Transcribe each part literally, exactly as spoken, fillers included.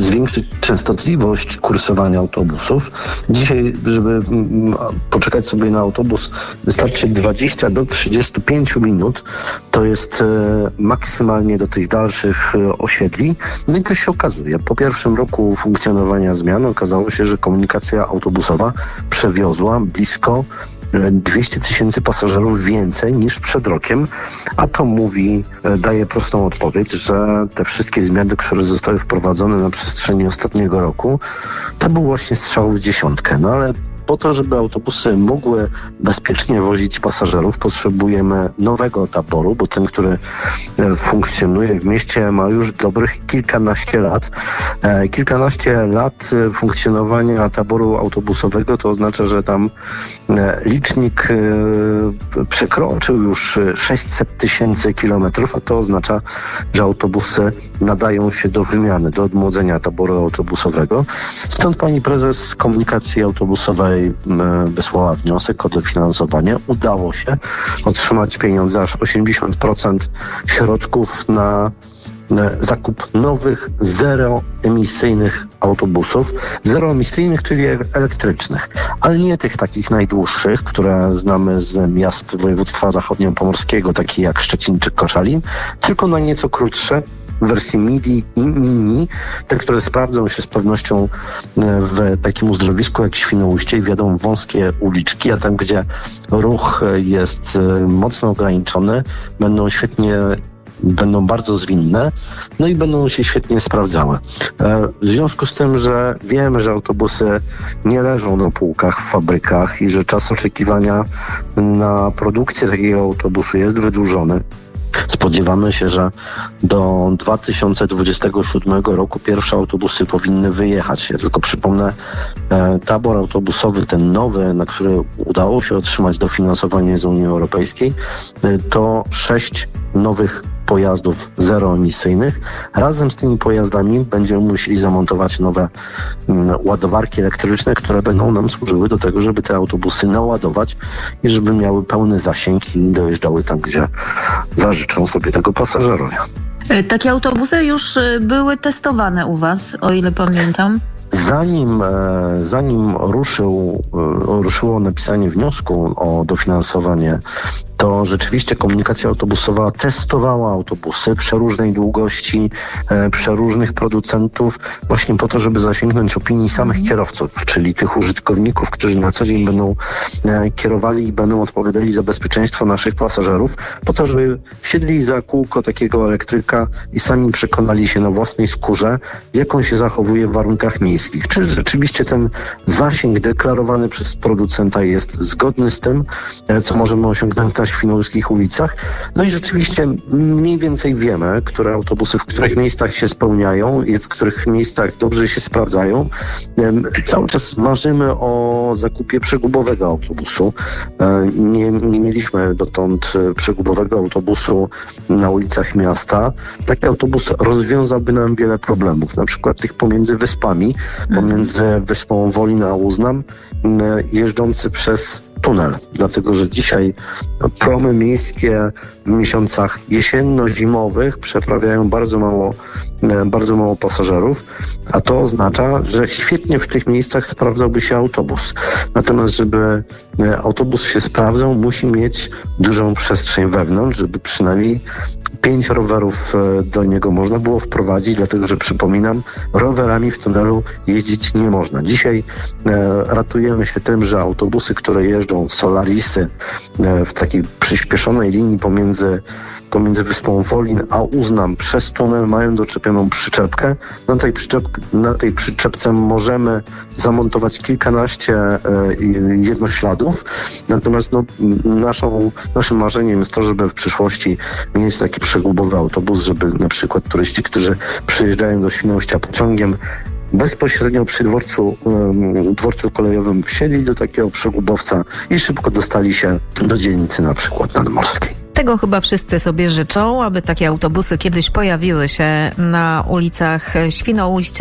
zwiększyć częstotliwość kursowania autobusów. Dzisiaj, żeby poczekać sobie na autobus, wystarczy dwadzieścia do trzydziestu pięciu minut. To jest maksymalnie do tych dalszych osiedli. No i to się okazuje. Po pierwszym roku funkcjonowania zmian okazało się, że komunikacja autobusowa przewiozła blisko dwieście tysięcy pasażerów więcej niż przed rokiem, a to mówi, daje prostą odpowiedź, że te wszystkie zmiany, które zostały wprowadzone na przestrzeni ostatniego roku, to był właśnie strzał w dziesiątkę. No ale po to, żeby autobusy mogły bezpiecznie wozić pasażerów, potrzebujemy nowego taboru, bo ten, który funkcjonuje w mieście, ma już dobrych kilkanaście lat. Kilkanaście lat funkcjonowania taboru autobusowego to oznacza, że tam licznik przekroczył już sześćset tysięcy kilometrów, a to oznacza, że autobusy nadają się do wymiany, do odmłodzenia taboru autobusowego. Stąd pani prezes komunikacji autobusowej wysłała wniosek o dofinansowanie. Udało się otrzymać pieniądze, aż osiemdziesiąt procent środków na zakup nowych, zeroemisyjnych autobusów. Zeroemisyjnych, czyli elektrycznych, ale nie tych takich najdłuższych, które znamy z miast województwa zachodniopomorskiego, takich jak Szczecin czy Koszalin, tylko na nieco krótsze, w wersji midi i mini, te, które sprawdzą się z pewnością w takim uzdrowisku jak Świnoujście i wjadą wąskie uliczki, a tam, gdzie ruch jest mocno ograniczony, będą świetnie będą bardzo zwinne, no i będą się świetnie sprawdzały. W związku z tym, że wiemy, że autobusy nie leżą na półkach w fabrykach i że czas oczekiwania na produkcję takiego autobusu jest wydłużony, spodziewamy się, że do dwa tysiące dwudziestego siódmego roku pierwsze autobusy powinny wyjechać. Ja tylko przypomnę, tabor autobusowy, ten nowy, na który udało się otrzymać dofinansowanie z Unii Europejskiej, to sześć nowych pojazdów zeroemisyjnych. Razem z tymi pojazdami będziemy musieli zamontować nowe mm, ładowarki elektryczne, które będą nam służyły do tego, żeby te autobusy naładować i żeby miały pełny zasięg i dojeżdżały tam, gdzie zażyczą sobie tego pasażerowie. Takie autobusy już były testowane u was, o ile pamiętam. Zanim, zanim ruszył, ruszyło napisanie wniosku o dofinansowanie, to rzeczywiście komunikacja autobusowa testowała autobusy przeróżnej długości, e, przeróżnych producentów, właśnie po to, żeby zasięgnąć opinii samych kierowców, czyli tych użytkowników, którzy na co dzień będą e, kierowali i będą odpowiadali za bezpieczeństwo naszych pasażerów, po to, żeby siedli za kółko takiego elektryka i sami przekonali się na własnej skórze, jak on się zachowuje w warunkach miejskich. Czy rzeczywiście ten zasięg deklarowany przez producenta jest zgodny z tym, e, co możemy osiągnąć na świnoujskich ulicach. No i rzeczywiście mniej więcej wiemy, które autobusy w których miejscach się spełniają i w których miejscach dobrze się sprawdzają. Cały czas marzymy o zakupie przegubowego autobusu. Nie, nie mieliśmy dotąd przegubowego autobusu na ulicach miasta. Taki autobus rozwiązałby nam wiele problemów, na przykład tych pomiędzy wyspami, pomiędzy wyspą Wolin a Uznam, jeżdżący przez tunel, dlatego że dzisiaj promy miejskie w miesiącach jesienno-zimowych przeprawiają bardzo mało, bardzo mało pasażerów, a to oznacza, że świetnie w tych miejscach sprawdzałby się autobus. Natomiast żeby autobus się sprawdzał, musi mieć dużą przestrzeń wewnątrz, żeby przynajmniej pięć rowerów do niego można było wprowadzić, dlatego że przypominam, rowerami w tunelu jeździć nie można. Dzisiaj e, ratujemy się tym, że autobusy, które jeżdżą w Solarisy e, w takiej przyspieszonej linii pomiędzy pomiędzy wyspą Wolin a Uznam przez tunel mają doczepioną przyczepkę. Na tej, przyczep, na tej przyczepce możemy zamontować kilkanaście e, jednośladów. Natomiast no, naszą, naszym marzeniem jest to, żeby w przyszłości mieć taki przegubowy autobus, żeby na przykład turyści, którzy przyjeżdżają do Świnoujścia pociągiem, bezpośrednio przy dworcu, um, dworcu kolejowym wsiedli do takiego przegubowca i szybko dostali się do dzielnicy na przykład nadmorskiej. Tego chyba wszyscy sobie życzą, aby takie autobusy kiedyś pojawiły się na ulicach Świnoujścia.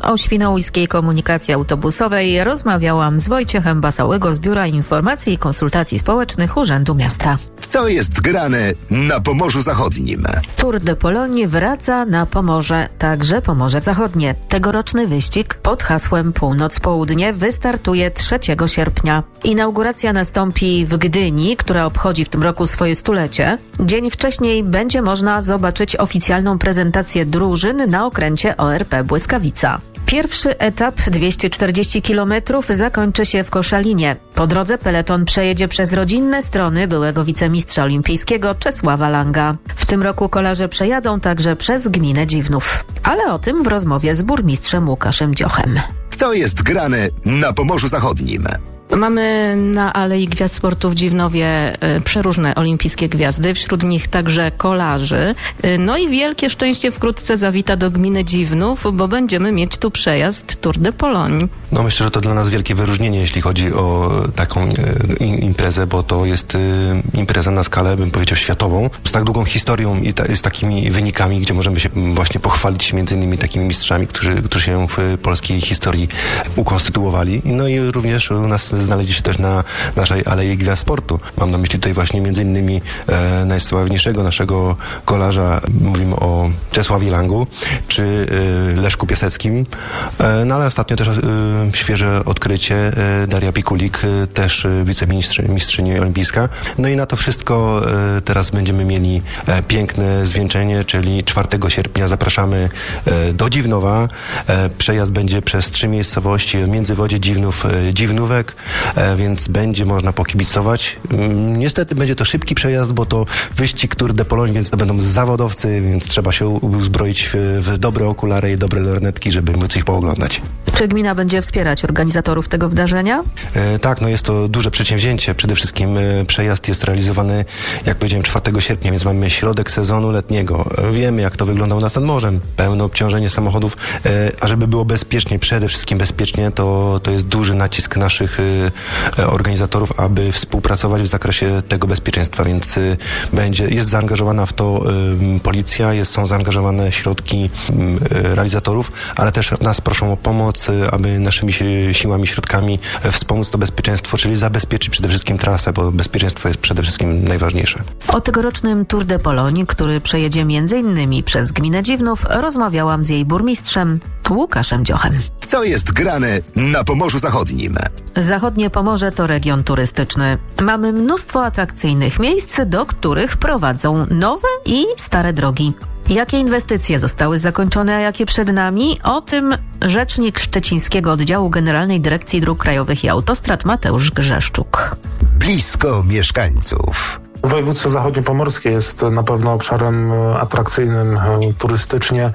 O świnoujskiej komunikacji autobusowej rozmawiałam z Wojciechem Basałygo z Biura Informacji i Konsultacji Społecznych Urzędu Miasta. Co jest grane na Pomorzu Zachodnim? Tour de Pologne wraca na Pomorze, także Pomorze Zachodnie. Tegoroczny wyścig pod hasłem Północ-Południe wystartuje trzeciego sierpnia. Inauguracja nastąpi w Gdyni, która obchodzi w tym roku swoje stulecie. Dzień wcześniej będzie można zobaczyć oficjalną prezentację drużyn na okręcie O R P Błyskawica. Pierwszy etap, dwieście czterdzieści kilometrów, zakończy się w Koszalinie. Po drodze peleton przejedzie przez rodzinne strony byłego wicemistrza olimpijskiego Czesława Langa. W tym roku kolarze przejadą także przez gminę Dziwnów. Ale o tym w rozmowie z burmistrzem Łukaszem Dziochem. Co jest grane na Pomorzu Zachodnim? Mamy na Alei Gwiazd Sportu w Dziwnowie y, przeróżne olimpijskie gwiazdy, wśród nich także kolarzy. Y, no i wielkie szczęście wkrótce zawita do gminy Dziwnów, bo będziemy mieć tu przejazd Tour de Pologne. No myślę, że to dla nas wielkie wyróżnienie, jeśli chodzi o taką e, imprezę, bo to jest e, impreza na skalę, bym powiedział, światową, z tak długą historią i ta, z takimi wynikami, gdzie możemy się właśnie pochwalić między innymi takimi mistrzami, którzy, którzy się w polskiej historii ukonstytuowali. No i również u nas znaleźli się też na naszej Alei Gwiazd Sportu. Mam na myśli tutaj właśnie między innymi e, najsławniejszego naszego kolarza, mówimy o Czesławie Langu, czy e, Leszku Piaseckim, e, no ale ostatnio też e, świeże odkrycie e, Daria Pikulik, e, też e, wicemistrzyni olimpijska. No i na to wszystko e, teraz będziemy mieli e, piękne zwieńczenie, czyli czwartego sierpnia zapraszamy e, do Dziwnowa. E, przejazd będzie przez trzy miejscowości, Międzywodzie, Dziwnów, e, Dziwnówek, e, więc będzie można pokibicować. Mm, niestety będzie to szybki przejazd, bo to wyścig Tour de Pologne, więc to będą zawodowcy, więc trzeba się uzbroić w, w dobre okulary i dobre lornetki, żeby móc ich pooglądać. Czy gmina będzie wspierać organizatorów tego wydarzenia? E, tak, no jest to duże przedsięwzięcie. Przede wszystkim e, przejazd jest realizowany, jak powiedziałem, czwartego sierpnia, więc mamy środek sezonu letniego. E, wiemy, jak to wygląda u nas nad morzem. Pełne obciążenie samochodów, e, a żeby było bezpiecznie, przede wszystkim bezpiecznie, to, to jest duży nacisk naszych e, organizatorów, aby współpracować w zakresie tego bezpieczeństwa, więc e, będzie, jest zaangażowana w to e, policja, jest, są zaangażowane środki e, realizatorów, ale też nas proszą o pomoc, aby naszymi siłami, środkami wspomóc to bezpieczeństwo, czyli zabezpieczyć przede wszystkim trasę, bo bezpieczeństwo jest przede wszystkim najważniejsze. O tegorocznym Tour de Pologne, który przejedzie między innymi przez gminę Dziwnów, rozmawiałam z jej burmistrzem Łukaszem Dziochem. Co jest grane na Pomorzu Zachodnim? Zachodnie Pomorze to region turystyczny. Mamy mnóstwo atrakcyjnych miejsc, do których prowadzą nowe i stare drogi. Jakie inwestycje zostały zakończone, a jakie przed nami? O tym rzecznik Szczecińskiego Oddziału Generalnej Dyrekcji Dróg Krajowych i Autostrad Mateusz Grzeszczuk. Blisko mieszkańców. Województwo zachodniopomorskie jest na pewno obszarem atrakcyjnym turystycznie.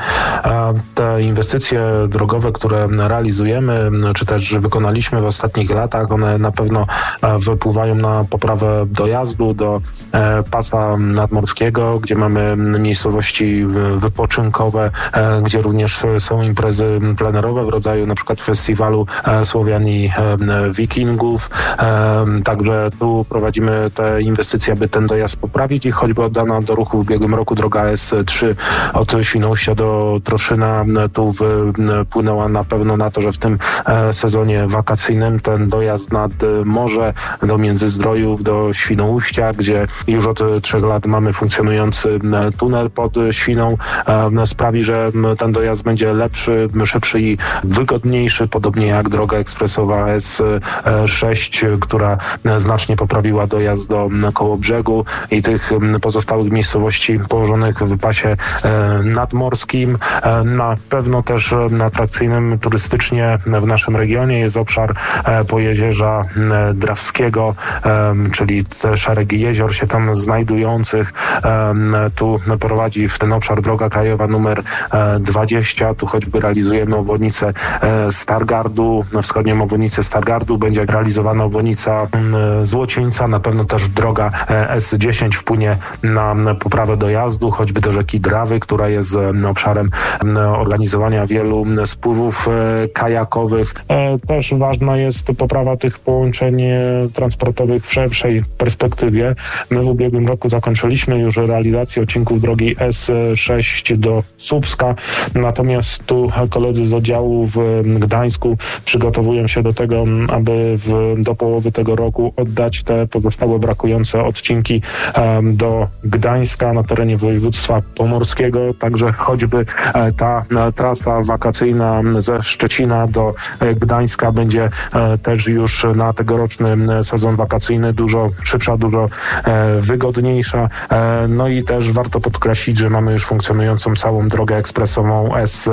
Te inwestycje drogowe, które realizujemy, czy też wykonaliśmy w ostatnich latach, one na pewno wypływają na poprawę dojazdu do pasa nadmorskiego, gdzie mamy miejscowości wypoczynkowe, gdzie również są imprezy plenerowe w rodzaju na przykład festiwalu Słowian i Wikingów. Także tu prowadzimy te inwestycje, aby ten dojazd poprawić i choćby oddana do ruchu w ubiegłym roku droga S trzy od Świnoujścia do Troszyna tu wpłynęła na pewno na to, że w tym sezonie wakacyjnym ten dojazd nad morze do Międzyzdrojów, do Świnoujścia, gdzie już od trzech lat mamy funkcjonujący tunel pod Świną, sprawi, że ten dojazd będzie lepszy, szybszy i wygodniejszy, podobnie jak droga ekspresowa S sześć, która znacznie poprawiła dojazd do Kołobrzegu i tych pozostałych miejscowości położonych w pasie nadmorskim. Na pewno też atrakcyjnym turystycznie w naszym regionie jest obszar Pojezierza Drawskiego, czyli te szeregi jezior się tam znajdujących. Tu prowadzi w ten obszar droga krajowa numer dwadzieścia. Tu choćby realizujemy obwodnicę Stargardu, wschodnią obwodnicę Stargardu. Będzie realizowana obwodnica Złocieńca, na pewno też droga S dziesięć wpłynie na poprawę dojazdu, choćby do rzeki Drawy, która jest obszarem organizowania wielu spływów kajakowych. Też ważna jest poprawa tych połączeń transportowych w szerszej perspektywie. My w ubiegłym roku zakończyliśmy już realizację odcinków drogi S sześć do Słupska, natomiast tu koledzy z oddziału w Gdańsku przygotowują się do tego, aby w, do połowy tego roku oddać te pozostałe brakujące odcinki um, do Gdańska na terenie województwa pomorskiego. Także choćby e, ta e, trasa wakacyjna ze Szczecina do e, Gdańska będzie e, też już na tegoroczny sezon wakacyjny dużo szybsza, dużo e, wygodniejsza. E, no i też warto podkreślić, że mamy już funkcjonującą całą drogę ekspresową S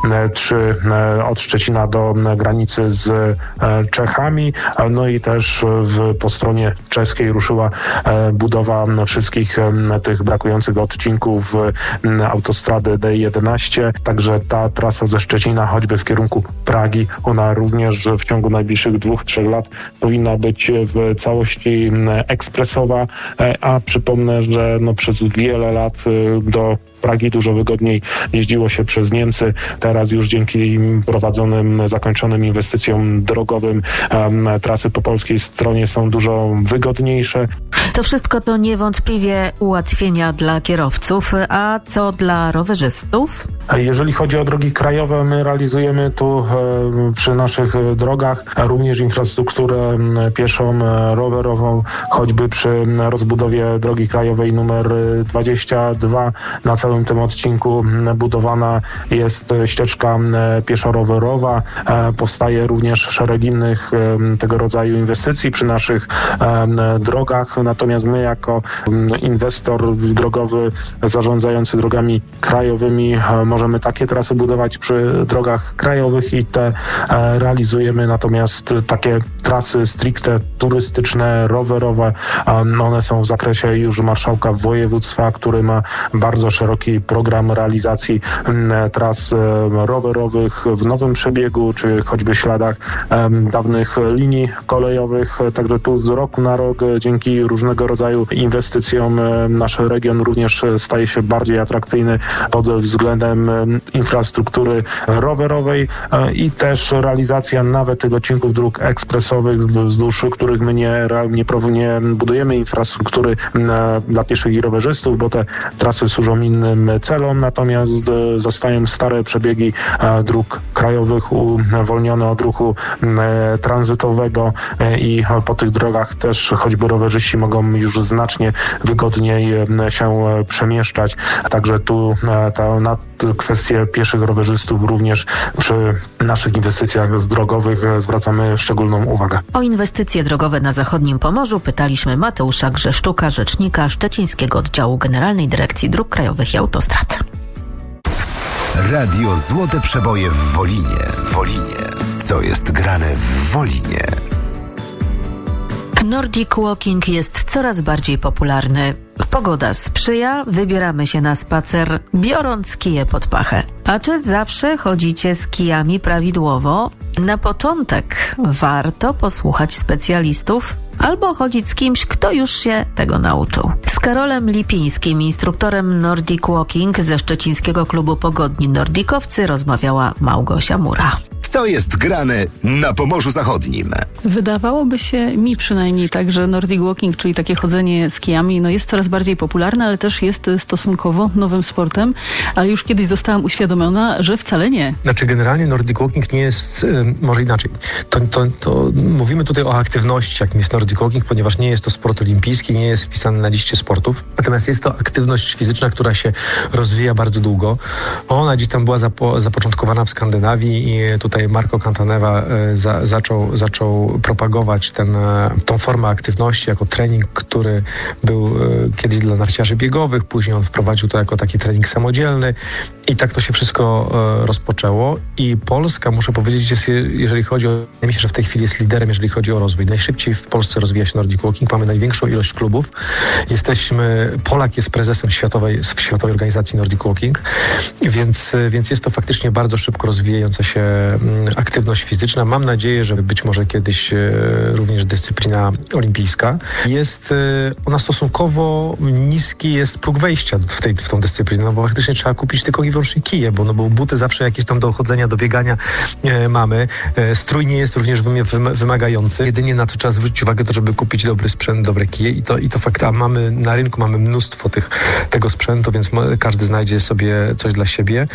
trzy e, od Szczecina do e, granicy z e, Czechami. E, no i też w, po stronie czeskiej ruszyła e, budowa wszystkich e, tych brakujących odcinków e, autostrady D jedenaście. Także ta trasa ze Szczecina, choćby w kierunku Pragi, ona również w ciągu najbliższych dwóch, trzech lat powinna być w całości ekspresowa, a przypomnę, że no przez wiele lat do Pragi dużo wygodniej jeździło się przez Niemcy. Teraz już dzięki prowadzonym, zakończonym inwestycjom drogowym um, trasy po polskiej stronie są dużo wygodniejsze. To wszystko to niewątpliwie ułatwienia dla kierowców, a co dla rowerzystów? Jeżeli chodzi o drogi krajowe, my realizujemy tu e, przy naszych drogach również infrastrukturę pieszą, rowerową, choćby przy rozbudowie drogi krajowej numer dwadzieścia dwa. Na całym tym odcinku budowana jest ścieżka pieszo-rowerowa. E, powstaje również szereg innych e, tego rodzaju inwestycji przy naszych e, drogach. Natomiast my jako inwestor drogowy zarządzający drogami krajowymi e, możemy takie trasy budować przy drogach krajowych i te e, realizujemy, natomiast takie trasy stricte turystyczne, rowerowe, e, one są w zakresie już marszałka województwa, który ma bardzo szeroki program realizacji m, tras e, rowerowych w nowym przebiegu, czy choćby śladach e, dawnych linii kolejowych. Także tu z roku na rok e, dzięki różnego rodzaju inwestycjom e, nasz region również staje się bardziej atrakcyjny pod względem e, infrastruktury rowerowej e, i też realizacja nawet tych odcinków dróg ekspresowych, wzdłuż których my nie, nie, nie budujemy infrastruktury e, dla pieszych i rowerzystów, bo te trasy służą innym celom, natomiast e, zostają stare przebiegi e, dróg krajowych uwolnione od ruchu e, tranzytowego e, i po tych drogach też choćby rowerzyści mogą już znacznie wygodniej e, się e, przemieszczać. Także tu e, ta, na kwestię pieszych rowerzystów również przy naszych inwestycjach drogowych zwracamy szczególną uwagę. O inwestycje drogowe na zachodnim Pomorzu pytaliśmy Mateusza Grzeszczuka, rzecznika Szczecińskiego Oddziału Generalnej Dyrekcji Dróg Krajowych i Autostrad. Radio Złote Przeboje w Wolinie. Wolinie. Co jest grane w Wolinie? Nordic Walking jest coraz bardziej popularny. Pogoda sprzyja, wybieramy się na spacer, biorąc kije pod pachę. A czy zawsze chodzicie z kijami prawidłowo? Na początek warto posłuchać specjalistów albo chodzić z kimś, kto już się tego nauczył. Z Karolem Lipińskim, instruktorem Nordic Walking ze Szczecińskiego Klubu Pogodni Nordikowcy, rozmawiała Małgosia Mura. Co jest grane na Pomorzu Zachodnim? Wydawałoby się mi przynajmniej tak, że Nordic Walking, czyli takie chodzenie z kijami, no jest coraz bardziej popularne, ale też jest stosunkowo nowym sportem, ale już kiedyś zostałam uświadomiona, że wcale nie. Znaczy generalnie Nordic Walking nie jest, y, może inaczej, to, to, to mówimy tutaj o aktywności, jakim jest Nordic Walking, ponieważ nie jest to sport olimpijski, nie jest wpisany na liście sportów, natomiast jest to aktywność fizyczna, która się rozwija bardzo długo. Ona gdzieś tam była zapo, zapoczątkowana w Skandynawii i tutaj Marco Cantaneva y, za, zaczął, zaczął propagować ten, tą formę aktywności jako trening, który był y, kiedyś dla narciarzy biegowych, później on wprowadził to jako taki trening samodzielny I tak to się wszystko e, rozpoczęło i Polska, muszę powiedzieć, jest, jeżeli chodzi o, ja myślę, że w tej chwili jest liderem, jeżeli chodzi o rozwój. Najszybciej w Polsce rozwija się Nordic Walking, mamy największą ilość klubów. Jesteśmy, Polak jest prezesem światowej, światowej organizacji Nordic Walking, więc, więc jest to faktycznie bardzo szybko rozwijająca się aktywność fizyczna. Mam nadzieję, że być może kiedyś e, również dyscyplina olimpijska. Jest e, ona stosunkowo niski jest próg wejścia w, tej, w tą dyscyplinę, no bo faktycznie trzeba kupić tylko i wyłącznie kije, bo, no bo buty zawsze jakieś tam do chodzenia, do biegania e, mamy. E, strój nie jest również wymagający. Jedynie na co trzeba zwrócić uwagę, to żeby kupić dobry sprzęt, dobre kije i to, i to fakt, a mamy na rynku mamy mnóstwo tych, tego sprzętu, więc każdy znajdzie sobie coś dla siebie.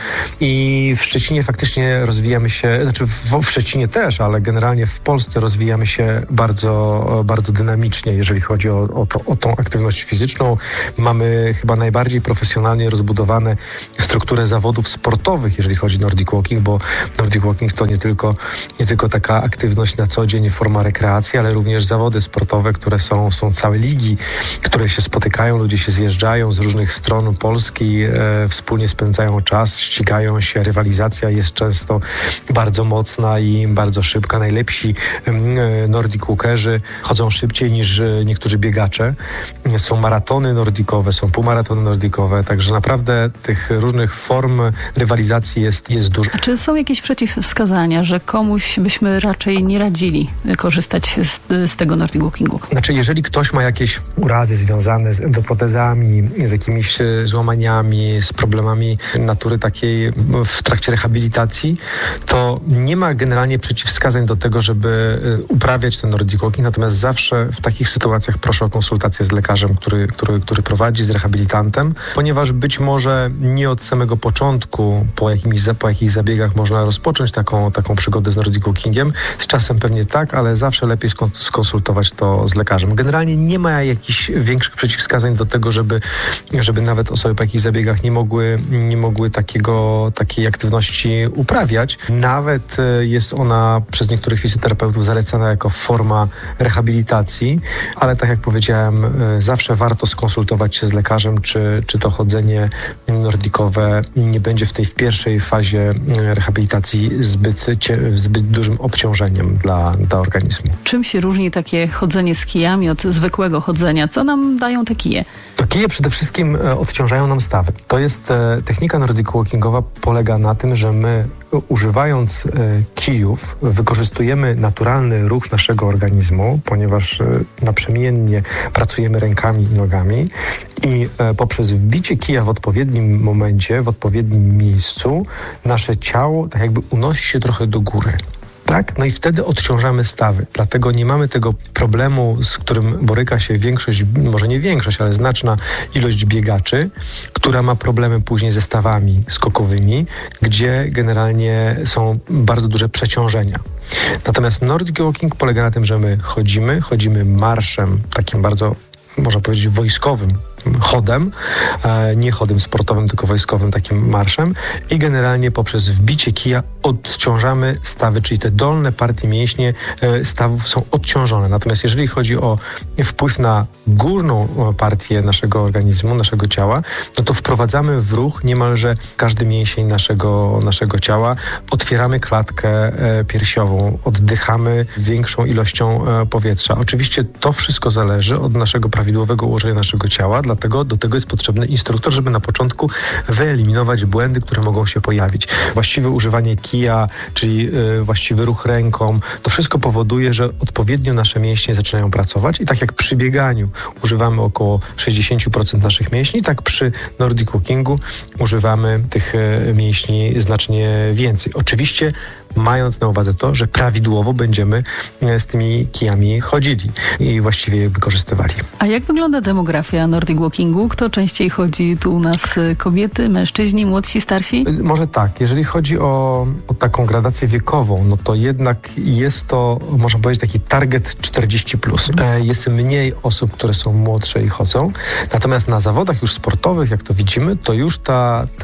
I w Szczecinie faktycznie rozwijamy się, znaczy w, w Szczecinie też, ale generalnie w Polsce rozwijamy się bardzo, bardzo dynamicznie, jeżeli chodzi o, o, to, o tą aktywność fizyczną. Mamy chyba najbardziej profesjonalnie rozbudowane strukturę zawodów sportowych, jeżeli chodzi o Nordic Walking, bo Nordic Walking to nie tylko, nie tylko taka aktywność na co dzień, forma rekreacji, ale również zawody sportowe, które są, są całe ligi, które się spotykają, ludzie się zjeżdżają z różnych stron Polski, e, wspólnie spędzają czas, ścigają się, rywalizacja jest często bardzo mocna i bardzo szybka. Najlepsi e, Nordic Walkerzy chodzą szybciej niż e, niektórzy biegacze. Są maratony nordikowe, są półmaratony nordikowe, także naprawdę tych różnych form rywalizacji jest, jest dużo. A czy są jakieś przeciwwskazania, że komuś byśmy raczej nie radzili korzystać z, z tego Nordic Walkingu? Znaczy, jeżeli ktoś ma jakieś urazy związane z endoprotezami, z jakimiś złamaniami, z problemami natury takiej w trakcie rehabilitacji, to nie ma generalnie przeciwwskazań do tego, żeby uprawiać ten Nordic Walking, natomiast zawsze w takich sytuacjach proszę o konsultację z lekarzem, który, który, który prowadzi, z rehabilitantem, ponieważ być może nie od samego początku, po jakimś, po jakichś zabiegach można rozpocząć taką, taką przygodę z Nordic Walkingiem. Z czasem pewnie tak, ale zawsze lepiej skonsultować to z lekarzem. Generalnie nie ma jakichś większych przeciwwskazań do tego, żeby, żeby nawet osoby po jakichś zabiegach nie mogły, nie mogły takiego, takiej aktywności uprawiać. Nawet jest ona przez niektórych fizjoterapeutów zalecana jako forma rehabilitacji, ale tak jak powiedziałem, zawsze warto skonsultować się z lekarzem, czy, czy to chodzenie nordikowe nie będzie w tej w pierwszej fazie rehabilitacji zbyt, zbyt dużym obciążeniem dla, dla organizmu. Czym się różni takie chodzenie z kijami od zwykłego chodzenia? Co nam dają te kije? To kije przede wszystkim odciążają nam stawy. To jest technika Nordic Walkingowa, polega na tym, że my używając kijów wykorzystujemy naturalny ruch naszego organizmu, ponieważ naprzemiennie pracujemy rękami i nogami i poprzez wbicie kija w odpowiednim momencie, w odpowiednim miejscu nasze ciało tak jakby unosi się trochę do góry. Tak? No i wtedy odciążamy stawy. Dlatego nie mamy tego problemu, z którym boryka się większość, może nie większość, ale znaczna ilość biegaczy, która ma problemy później ze stawami skokowymi, gdzie generalnie są bardzo duże przeciążenia. Natomiast Nordic Walking polega na tym, że my chodzimy, chodzimy marszem, takim bardzo, można powiedzieć, wojskowym chodem, nie chodem sportowym, tylko wojskowym takim marszem i generalnie poprzez wbicie kija odciążamy stawy, czyli te dolne partie mięśnie stawów są odciążone. Natomiast jeżeli chodzi o wpływ na górną partię naszego organizmu, naszego ciała, no to wprowadzamy w ruch niemalże każdy mięsień naszego, naszego ciała, otwieramy klatkę piersiową, oddychamy większą ilością powietrza. Oczywiście to wszystko zależy od naszego prawidłowego ułożenia naszego ciała, dlatego do tego jest potrzebny instruktor, żeby na początku wyeliminować błędy, które mogą się pojawić. Właściwe używanie kija, czyli y, właściwy ruch ręką, to wszystko powoduje, że odpowiednio nasze mięśnie zaczynają pracować i tak jak przy bieganiu używamy około sześćdziesiąt procent naszych mięśni, tak przy Nordic Walkingu używamy tych y, mięśni znacznie więcej. Oczywiście mając na uwadze to, że prawidłowo będziemy z tymi kijami chodzili i właściwie je wykorzystywali. A jak wygląda demografia Nordic Walkingu? Kto częściej chodzi tu u nas? Kobiety, mężczyźni, młodsi, starsi? Może tak. Jeżeli chodzi o, o taką gradację wiekową, no to jednak jest to, można powiedzieć, taki target czterdzieści plus. Jest mniej osób, które są młodsze i chodzą. Natomiast na zawodach już sportowych, jak to widzimy, to już ta, ta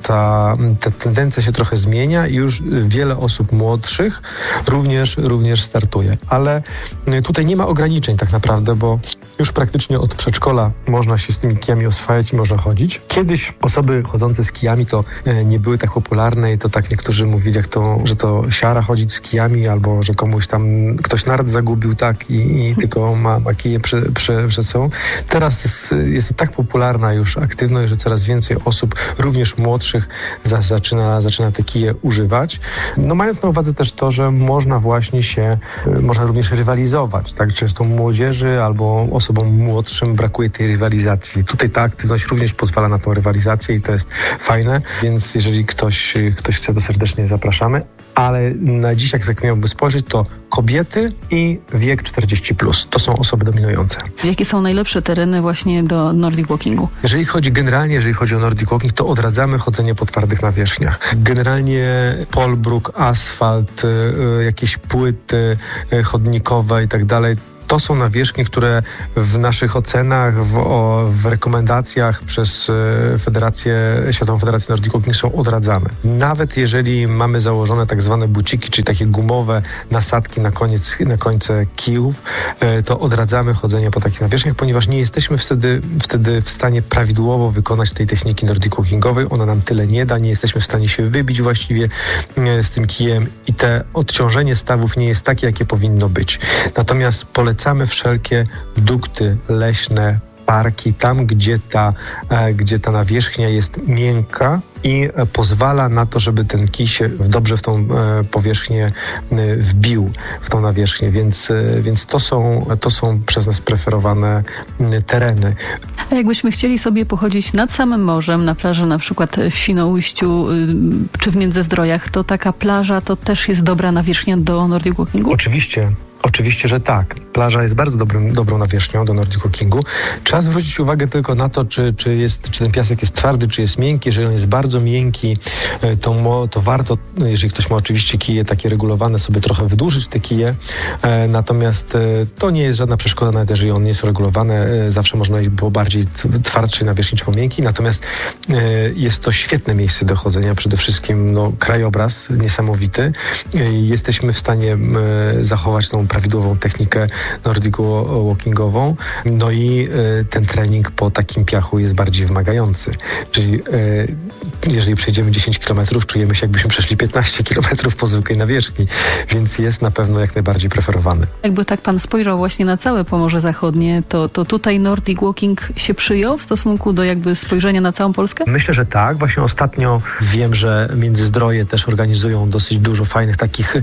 ta, ta tendencja się trochę zmienia i już wiele osób młodszych również, również startuje. Ale tutaj nie ma ograniczeń tak naprawdę, bo już praktycznie od przedszkola można się z tymi kijami oswajać i można chodzić. Kiedyś osoby chodzące z kijami to nie były tak popularne i to tak niektórzy mówili, jak to, że to siara chodzić z kijami albo że komuś tam ktoś nart zagubił tak i, i tylko ma, ma kije przed, przed, przed sobą. Teraz jest, jest to tak popularna już aktywność, że coraz więcej osób, również młodszych, za, zaczyna, zaczyna te kije używać. No mając na uwadze też to, że można właśnie się, można również rywalizować. Tak? Często młodzieży albo osobom młodszym brakuje tej rywalizacji. Tutaj ta aktywność również pozwala na tą rywalizację i to jest fajne, więc jeżeli ktoś, ktoś chce, to serdecznie zapraszamy. Ale na dziś, jak miałbym spojrzeć, to kobiety i wiek czterdzieści plus. To są osoby dominujące. Jakie są najlepsze tereny właśnie do Nordic Walkingu? Jeżeli chodzi generalnie, jeżeli chodzi o Nordic Walking, to odradzamy chodzenie po twardych nawierzchniach. Generalnie polbruk, asfalt, jakieś płyty chodnikowe i tak dalej. To są nawierzchnie, które w naszych ocenach, w, o, w rekomendacjach przez Federację, Światową Federację Nordic Walking są odradzane. Nawet jeżeli mamy założone tak zwane buciki, czyli takie gumowe nasadki na koniec, na końce kijów, to odradzamy chodzenie po takich nawierzchniach, ponieważ nie jesteśmy wtedy, wtedy w stanie prawidłowo wykonać tej techniki Nordic Walkingowej. Ona nam tyle nie da, nie jesteśmy w stanie się wybić właściwie z tym kijem i te odciążenie stawów nie jest takie, jakie powinno być. Natomiast polecamy Polecamy wszelkie dukty leśne, parki, tam gdzie ta, gdzie ta nawierzchnia jest miękka i pozwala na to, żeby ten kij się dobrze w tą powierzchnię wbił, w tą nawierzchnię, więc, więc to są, to są przez nas preferowane tereny. A jakbyśmy chcieli sobie pochodzić nad samym morzem, na plaży na przykład w Świnoujściu czy w Międzyzdrojach, to taka plaża to też jest dobra nawierzchnia do Nordic Walkingu? Oczywiście. Oczywiście, że tak. Plaża jest bardzo dobrym, dobrą nawierzchnią do Nordic Walkingu. Trzeba zwrócić uwagę tylko na to, czy, czy, jest, czy ten piasek jest twardy, czy jest miękki. Jeżeli on jest bardzo miękki, to, to warto, jeżeli ktoś ma oczywiście kije takie regulowane, sobie trochę wydłużyć te kije. Natomiast to nie jest żadna przeszkoda, nawet jeżeli on nie jest regulowany. Zawsze można iść po bardziej twardszej nawierzchni, czy po miękkiej. Natomiast jest to świetne miejsce do chodzenia. Przede wszystkim no, krajobraz niesamowity. Jesteśmy w stanie zachować tą prawidłową technikę Nordic Walkingową. No i y, ten trening po takim piachu jest bardziej wymagający. Czyli y, jeżeli przejdziemy dziesięć kilometrów, czujemy się, jakbyśmy przeszli piętnaście kilometrów po zwykłej nawierzchni, więc jest na pewno jak najbardziej preferowany. Jakby tak pan spojrzał właśnie na całe Pomorze Zachodnie, to, to tutaj Nordic Walking się przyjął w stosunku do jakby spojrzenia na całą Polskę? Myślę, że tak. Właśnie ostatnio wiem, że Międzyzdroje też organizują dosyć dużo fajnych takich y,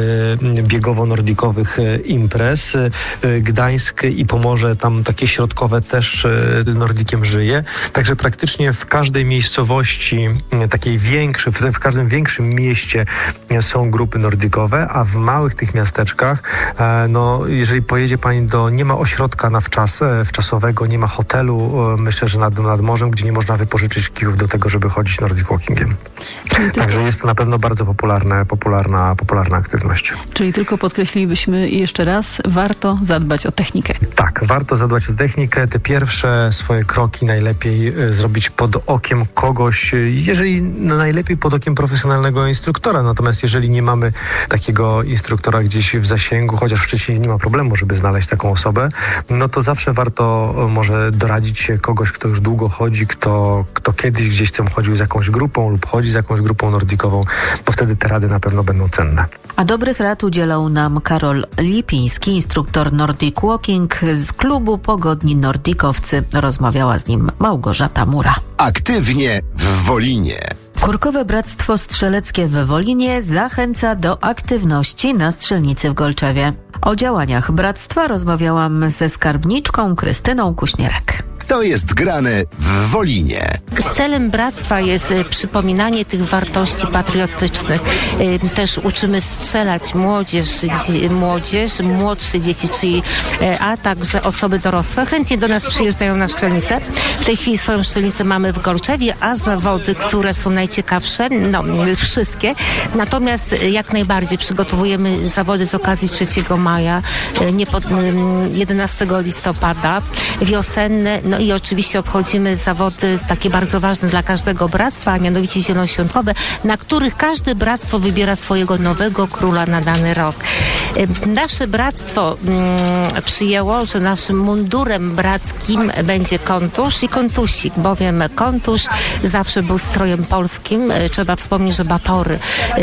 biegowo-nordicowych imprez. Gdańsk i Pomorze, tam takie środkowe też Nordikiem żyje. Także praktycznie w każdej miejscowości, takiej większej, w każdym większym mieście są grupy nordikowe, a w małych tych miasteczkach, no jeżeli pojedzie pani do, nie ma ośrodka na wczas, wczasowego, nie ma hotelu, myślę, że nad, nad morzem, gdzie nie można wypożyczyć kijów do tego, żeby chodzić Nordic Walkingiem. Także jest to na pewno bardzo popularna, popularna, popularna aktywność. Czyli tylko podkreślilibyśmy jeszcze raz, warto zadbać o technikę. Tak, warto zadbać o technikę. Te pierwsze swoje kroki najlepiej y, zrobić pod okiem kogoś, y, jeżeli no, najlepiej pod okiem profesjonalnego instruktora. Natomiast jeżeli nie mamy takiego instruktora gdzieś w zasięgu, chociaż w Szczecinie nie ma problemu, żeby znaleźć taką osobę, no to zawsze warto y, może doradzić się kogoś, kto już długo chodzi, kto, kto kiedyś gdzieś tam chodził z jakąś grupą lub chodzi z jakąś grupą nordikową, bo wtedy te rady na pewno będą cenne. A dobrych rad udzielał nam Karol Lipiński, instruktor Nordic Walking z klubu Pogodni Nordikowcy. Rozmawiała z nim Małgorzata Mura. Aktywnie w Wolinie. Kurkowe Bractwo Strzeleckie w Wolinie zachęca do aktywności na strzelnicy w Golczewie. O działaniach bractwa rozmawiałam ze skarbniczką Krystyną Kuśnierek. Co jest grane w Wolinie? Celem bractwa jest przypominanie tych wartości patriotycznych. Też uczymy strzelać młodzież, młodzież, młodsze dzieci, czyli, a także osoby dorosłe. Chętnie do nas przyjeżdżają na strzelnicę. W tej chwili swoją strzelnicę mamy w Golczewie, a zawody, które są najciekawsze, no wszystkie. Natomiast jak najbardziej przygotowujemy zawody z okazji trzeciego maja, nie pod, jedenastego listopada, wiosenne, no i oczywiście obchodzimy zawody takie bardzo bardzo ważne dla każdego bractwa, a mianowicie zielonoświątkowe, na których każde bractwo wybiera swojego nowego króla na dany rok. Nasze bractwo mm, przyjęło, że naszym mundurem brackim będzie kontusz i kontusik, bowiem kontusz zawsze był strojem polskim. Trzeba wspomnieć, że Batory,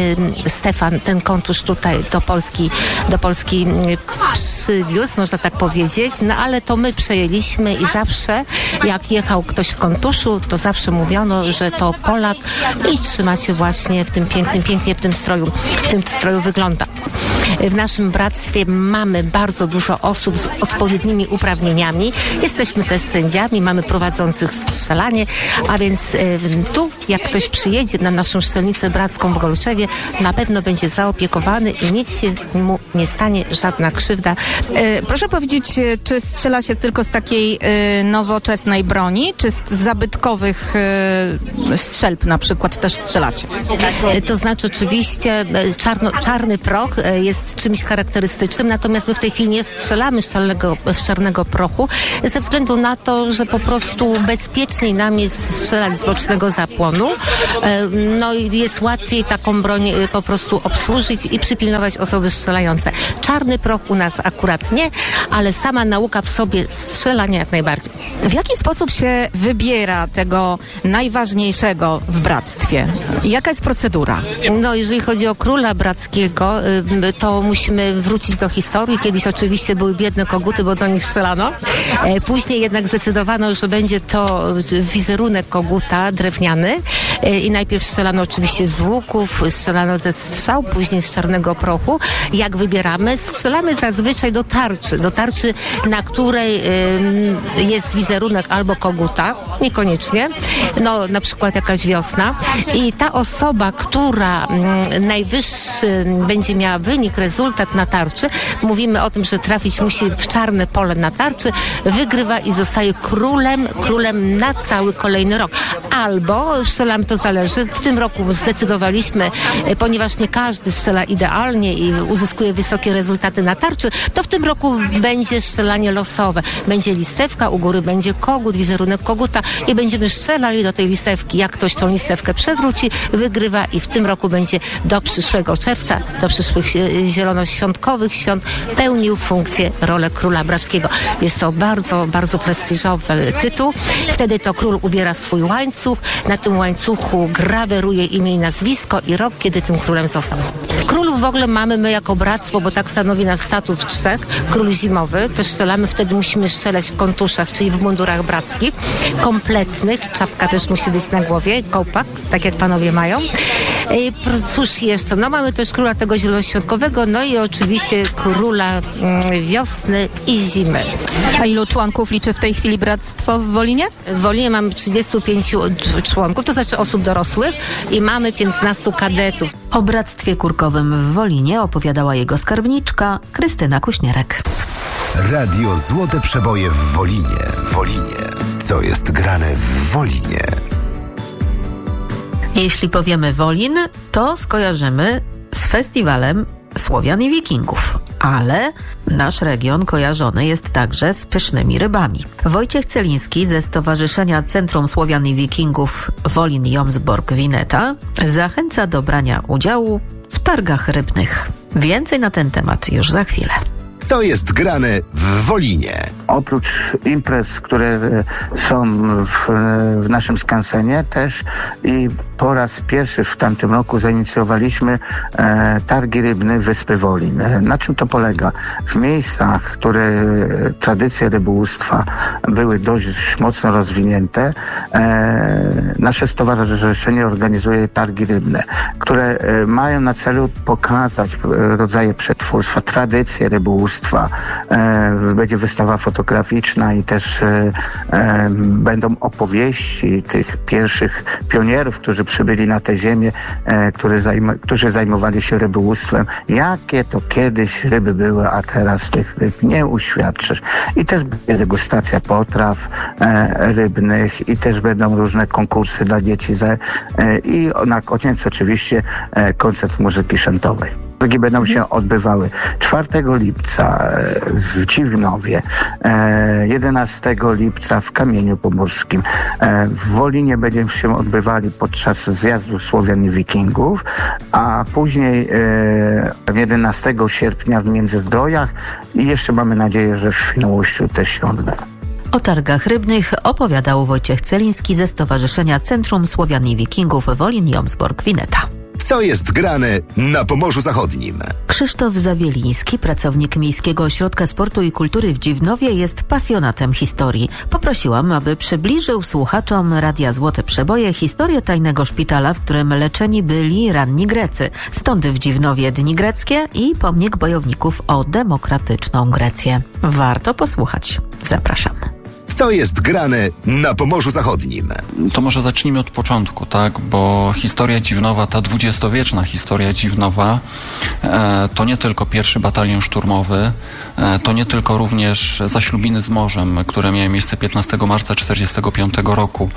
y, Stefan ten kontusz tutaj do Polski, do Polski przywiózł, można tak powiedzieć, no ale to my przejęliśmy i zawsze jak jechał ktoś w kontuszu, to zawsze mówiono, że to Polak i trzyma się właśnie w tym pięknym, pięknie w tym stroju, w tym stroju wygląda. W naszym bractwie mamy bardzo dużo osób z odpowiednimi uprawnieniami. Jesteśmy też sędziami, mamy prowadzących strzelanie, a więc y, tu jak ktoś przyjedzie na naszą strzelnicę bracką w Golczewie, na pewno będzie zaopiekowany i nic się mu nie stanie, żadna krzywda. E, proszę powiedzieć, czy strzela się tylko z takiej e, nowoczesnej broni, czy z zabytkowych e, strzelb na przykład też strzelacie? E, to znaczy oczywiście czarno, czarny proch e, jest czymś charakterystycznym, natomiast my w tej chwili nie strzelamy z czarnego, z czarnego prochu, ze względu na to, że po prostu bezpieczniej nam jest strzelać z bocznego zapłonu. E, no i jest łatwiej taką broń e, po prostu obsłużyć i przypilnować osoby strzelające. Czarny proch u nas akurat nie, ale sama nauka w sobie strzelania jak najbardziej. W jaki sposób się wybiera tego najważniejszego w bractwie? Jaka jest procedura? No, jeżeli chodzi o króla brackiego, to musimy wrócić do historii. Kiedyś oczywiście były biedne koguty, bo do nich strzelano. Później jednak zdecydowano, że będzie to wizerunek koguta drewniany i najpierw strzelano oczywiście z łuków, strzelano ze strzał, później z czarnego prochu. Jak wybieramy? Strzelamy zazwyczaj do tarczy, do tarczy, na której y, jest wizerunek albo koguta, niekoniecznie, no na przykład jakaś wiosna i ta osoba, która y, najwyższy będzie miała wynik, rezultat na tarczy, mówimy o tym, że trafić musi w czarne pole na tarczy, wygrywa i zostaje królem, królem na cały kolejny rok. Albo, strzelam, to zależy, w tym roku zdecydowaliśmy, y, ponieważ nie każdy strzela idealnie i uzyskuje wysokie rezultaty na tarczy, to w tym roku będzie strzelanie losowe. Będzie listewka, u góry będzie kogut, wizerunek koguta i będziemy strzelali do tej listewki. Jak ktoś tą listewkę przewróci, wygrywa i w tym roku będzie do przyszłego czerwca, do przyszłych zielonoświątkowych świąt pełnił funkcję, rolę króla brackiego. Jest to bardzo, bardzo prestiżowy tytuł. Wtedy to król ubiera swój łańcuch, na tym łańcuchu graweruje imię i nazwisko i rok, kiedy tym królem został. W królów w ogóle mamy my jako bractwo, bo tak stanowi nas statut trzech, król zimowy, też strzelamy, wtedy musimy strzelać w kontuszach, czyli w mundurach brackich, kompletnych, czapka też musi być na głowie, kołpak, tak jak panowie mają. I cóż jeszcze, no mamy też króla tego zielonoświątkowego, no i oczywiście króla mm, wiosny i zimy. A ilu członków liczy w tej chwili bractwo w Wolinie? W Wolinie mamy trzydziestu pięciu członków, to znaczy osób dorosłych i mamy piętnastu kadetów. O bractwie kurkowym w Wolinie opowiadała jego skarbniczka Krystyna Kuśnierek. Radio Złote Przeboje w Wolinie. Wolinie. Co jest grane w Wolinie? Jeśli powiemy Wolin, to skojarzymy z festiwalem Słowian i Wikingów. Ale nasz region kojarzony jest także z pysznymi rybami. Wojciech Celiński ze Stowarzyszenia Centrum Słowian i Wikingów Wolin-Jomsborg-Wineta zachęca do brania udziału w targach rybnych. Więcej na ten temat już za chwilę. Co jest grane w Wolinie? Oprócz imprez, które są w, w naszym skansenie też i po raz pierwszy w tamtym roku zainicjowaliśmy e, targi rybne Wyspy Wolin. Na czym to polega? W miejscach, które tradycje rybołówstwa były dość mocno rozwinięte, e, nasze stowarzyszenie organizuje targi rybne, które e, mają na celu pokazać e, rodzaje przetwórstwa, tradycje rybołówstwa. E, będzie wystawa fotograficzna i też e, e, będą opowieści tych pierwszych pionierów, którzy przybyli na tę ziemię, e, którzy, zajm- którzy zajmowali się rybołówstwem. Jakie to kiedyś ryby były, a teraz tych ryb nie uświadczysz. I też będzie degustacja potraw e, rybnych i też będą różne konkursy dla dzieci. Za, e, I na koniec oczywiście e, koncert muzyki szantowej. Targi będą się odbywały czwartego lipca w Dziwnowie, jedenastego lipca w Kamieniu Pomorskim. W Wolinie będziemy się odbywali podczas zjazdu Słowian i Wikingów, a później jedenastego sierpnia w Międzyzdrojach i jeszcze mamy nadzieję, że w Świnoujściu też się odbędzie. O targach rybnych opowiadał Wojciech Celiński ze Stowarzyszenia Centrum Słowian i Wikingów Wolin-Jomsbork-Wineta. Co jest grane na Pomorzu Zachodnim? Krzysztof Zawieliński, pracownik Miejskiego Ośrodka Sportu i Kultury w Dziwnowie, jest pasjonatem historii. Poprosiłam, aby przybliżył słuchaczom Radia Złote Przeboje historię tajnego szpitala, w którym leczeni byli ranni Grecy. Stąd w Dziwnowie Dni Greckie i pomnik bojowników o demokratyczną Grecję. Warto posłuchać. Zapraszam. Co jest grane na Pomorzu Zachodnim? To może zacznijmy od początku, tak? Bo historia Dziwnowa, ta dwudziestowieczna historia Dziwnowa, e, to nie tylko pierwszy batalion szturmowy, e, to nie tylko również zaślubiny z morzem, które miały miejsce piętnastego marca tysiąc dziewięćset czterdziestego piątego roku,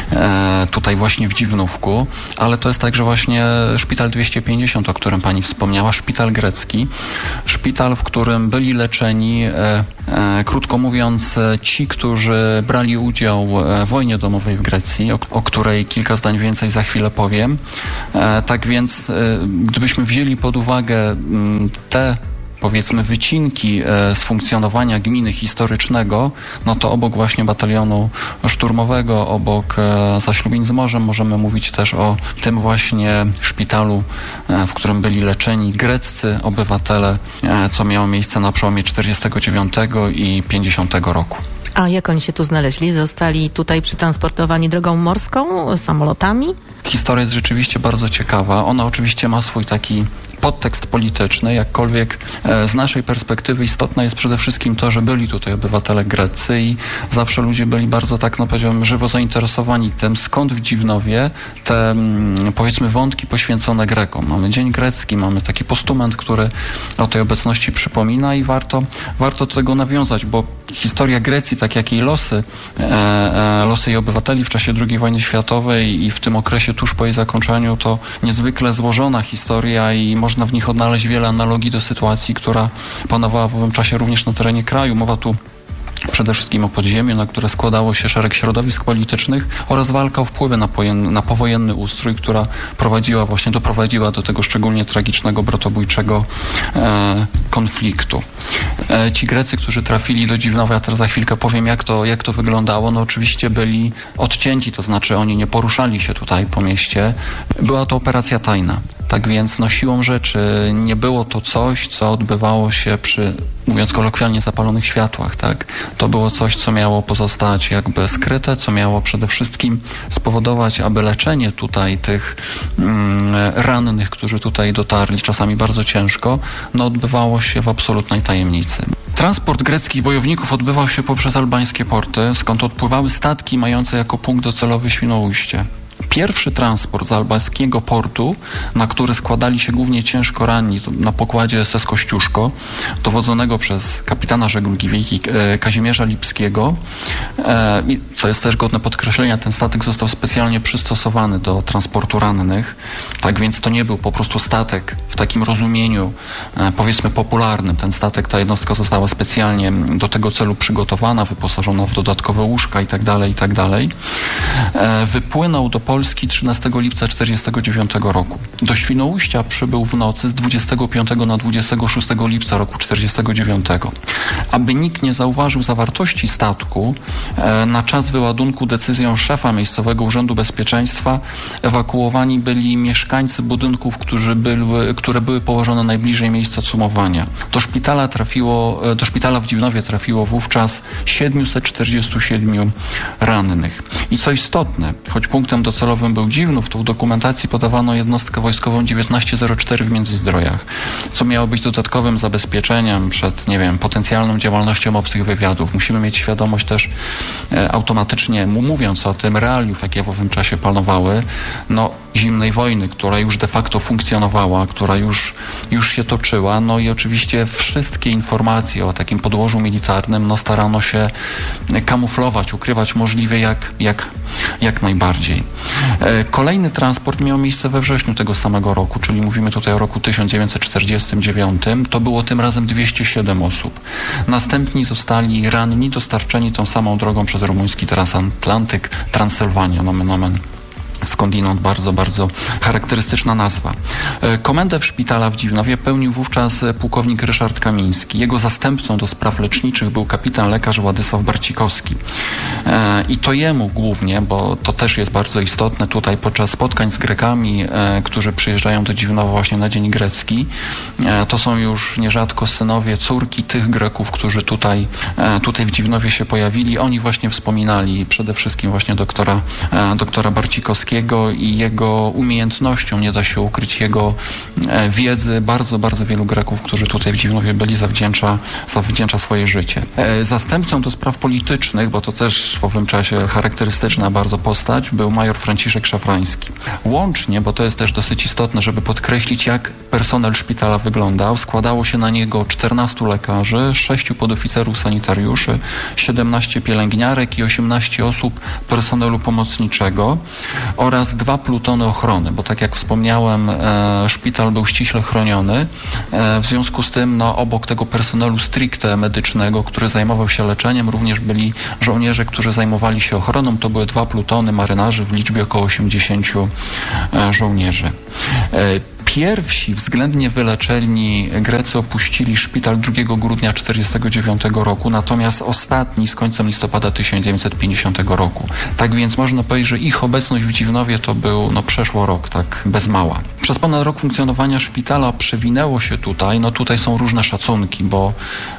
e, tutaj właśnie w Dziwnówku, ale to jest także właśnie szpital dwieście pięćdziesiąt, o którym pani wspomniała, szpital grecki, szpital, w którym byli leczeni, e, e, krótko mówiąc, ci, którzy którzy brali udział w wojnie domowej w Grecji, o, o której kilka zdań więcej za chwilę powiem. E, tak więc, e, gdybyśmy wzięli pod uwagę m, te powiedzmy wycinki e, z funkcjonowania gminy historycznego, no to obok właśnie batalionu szturmowego, obok e, zaślubin z morzem możemy mówić też o tym właśnie szpitalu, e, w którym byli leczeni greccy obywatele, e, co miało miejsce na przełomie czterdziestego dziewiątego i pięćdziesiątego roku. A jak oni się tu znaleźli? Zostali tutaj przetransportowani drogą morską, samolotami? Historia jest rzeczywiście bardzo ciekawa. Ona oczywiście ma swój taki podtekst polityczny, jakkolwiek e, z naszej perspektywy istotne jest przede wszystkim to, że byli tutaj obywatele greccy i zawsze ludzie byli bardzo, tak no powiedziałbym, żywo zainteresowani tym, skąd w Dziwnowie te mm, powiedzmy wątki poświęcone Grekom. Mamy Dzień Grecki, mamy taki postument, który o tej obecności przypomina i warto, warto do tego nawiązać, bo historia Grecji, tak jak jej losy, e, e, losy jej obywateli w czasie drugiej wojny światowej i w tym okresie tuż po jej zakończeniu, to niezwykle złożona historia i można w nich odnaleźć wiele analogii do sytuacji, która panowała w owym czasie również na terenie kraju. Mowa tu przede wszystkim o podziemiu, na które składało się szereg środowisk politycznych oraz walka o wpływy na, pojen, na powojenny ustrój, która prowadziła właśnie, doprowadziła do tego szczególnie tragicznego, bratobójczego e, konfliktu. E, ci Grecy, którzy trafili do Dziwnowa, ja teraz za chwilkę powiem, jak to, jak to wyglądało, no oczywiście byli odcięci, to znaczy oni nie poruszali się tutaj po mieście. Była to operacja tajna. Tak więc no, siłą rzeczy nie było to coś, co odbywało się przy, mówiąc kolokwialnie, zapalonych światłach. Tak? To było coś, co miało pozostać jakby skryte, co miało przede wszystkim spowodować, aby leczenie tutaj tych mm, rannych, którzy tutaj dotarli, czasami bardzo ciężko, no, odbywało się w absolutnej tajemnicy. Transport greckich bojowników odbywał się poprzez albańskie porty, skąd odpływały statki mające jako punkt docelowy Świnoujście. Pierwszy transport z albańskiego portu, na który składali się głównie ciężko ranni na pokładzie S S Kościuszko, dowodzonego przez kapitana żeglugi wiejskiej Kazimierza Lipskiego, co jest też godne podkreślenia, ten statek został specjalnie przystosowany do transportu rannych, tak więc to nie był po prostu statek w takim rozumieniu, powiedzmy, popularnym. Ten statek, ta jednostka została specjalnie do tego celu przygotowana, wyposażona w dodatkowe łóżka i tak dalej, i tak dalej. Wypłynął do Polski trzynastego lipca tysiąc dziewięćset czterdziestego dziewiątego roku. Do Świnoujścia przybył w nocy z dwudziestego piątego na dwudziestego szóstego lipca roku tysiąc dziewięćset czterdziestego dziewiątego. Aby nikt nie zauważył zawartości statku, na czas wyładunku decyzją szefa miejscowego Urzędu Bezpieczeństwa ewakuowani byli mieszkańcy budynków, którzy były, które były położone najbliżej miejsca cumowania. Do szpitala trafiło, do szpitala w Dziwnowie trafiło wówczas siedmiuset czterdziestu siedmiu rannych. I co istotne, choć punktem docelowym był Dziwnów, to w dokumentacji podawano jednostkę wojskową dziewiętnaście zero cztery w Międzyzdrojach, co miało być dodatkowym zabezpieczeniem przed, nie wiem, potencjalną działalnością obcych wywiadów. Musimy mieć świadomość też e, automatycznie, mówiąc o tym realiów, jakie w owym czasie panowały, no zimnej wojny, która już de facto funkcjonowała, która już, już się toczyła. No i oczywiście wszystkie informacje o takim podłożu militarnym no starano się kamuflować, ukrywać możliwie jak, jak, jak najbardziej. Kolejny transport miał miejsce we wrześniu tego samego roku, czyli mówimy tutaj o roku tysiąc dziewięćset czterdziestym dziewiątym. To było tym razem dwieście siedem osób. Następni zostali ranni, dostarczeni tą samą drogą przez rumuński transatlantyk, Transylwania, nomen omen. Skądinąd bardzo, bardzo charakterystyczna nazwa. Komendę w szpitala w Dziwnowie pełnił wówczas pułkownik Ryszard Kamiński. Jego zastępcą do spraw leczniczych był kapitan lekarz Władysław Barcikowski. I to jemu głównie, bo to też jest bardzo istotne tutaj podczas spotkań z Grekami, którzy przyjeżdżają do Dziwnowa właśnie na Dzień Grecki. To są już nierzadko synowie, córki tych Greków, którzy tutaj, tutaj w Dziwnowie się pojawili. Oni właśnie wspominali przede wszystkim właśnie doktora, doktora Barcikowskiego i jego umiejętnością, nie da się ukryć jego wiedzy. Bardzo, bardzo wielu Greków, którzy tutaj w Dziwnowie byli, zawdzięcza, zawdzięcza swoje życie. Zastępcą do spraw politycznych, bo to też w owym czasie charakterystyczna bardzo postać, był major Franciszek Szafrański. Łącznie, bo to jest też dosyć istotne, żeby podkreślić, jak personel szpitala wyglądał, składało się na niego czternastu lekarzy, sześciu podoficerów sanitariuszy, siedemnaście pielęgniarek i osiemnaście osób personelu pomocniczego oraz dwa plutony ochrony, bo tak jak wspomniałem, e, szpital był ściśle chroniony. E, w związku z tym no, obok tego personelu stricte medycznego, który zajmował się leczeniem, również byli żołnierze, którzy zajmowali się ochroną. To były dwa plutony marynarzy w liczbie około osiemdziesięciu e, żołnierzy. E, Pierwsi względnie wyleczeni Grecy opuścili szpital drugiego grudnia tysiąc dziewięćset czterdziestego dziewiątego roku, natomiast ostatni z końcem listopada tysiąc dziewięćset pięćdziesiątego roku. Tak więc można powiedzieć, że ich obecność w Dziwnowie to był, no przeszło rok, tak bez mała. Przez ponad rok funkcjonowania szpitala przewinęło się tutaj, no tutaj są różne szacunki, bo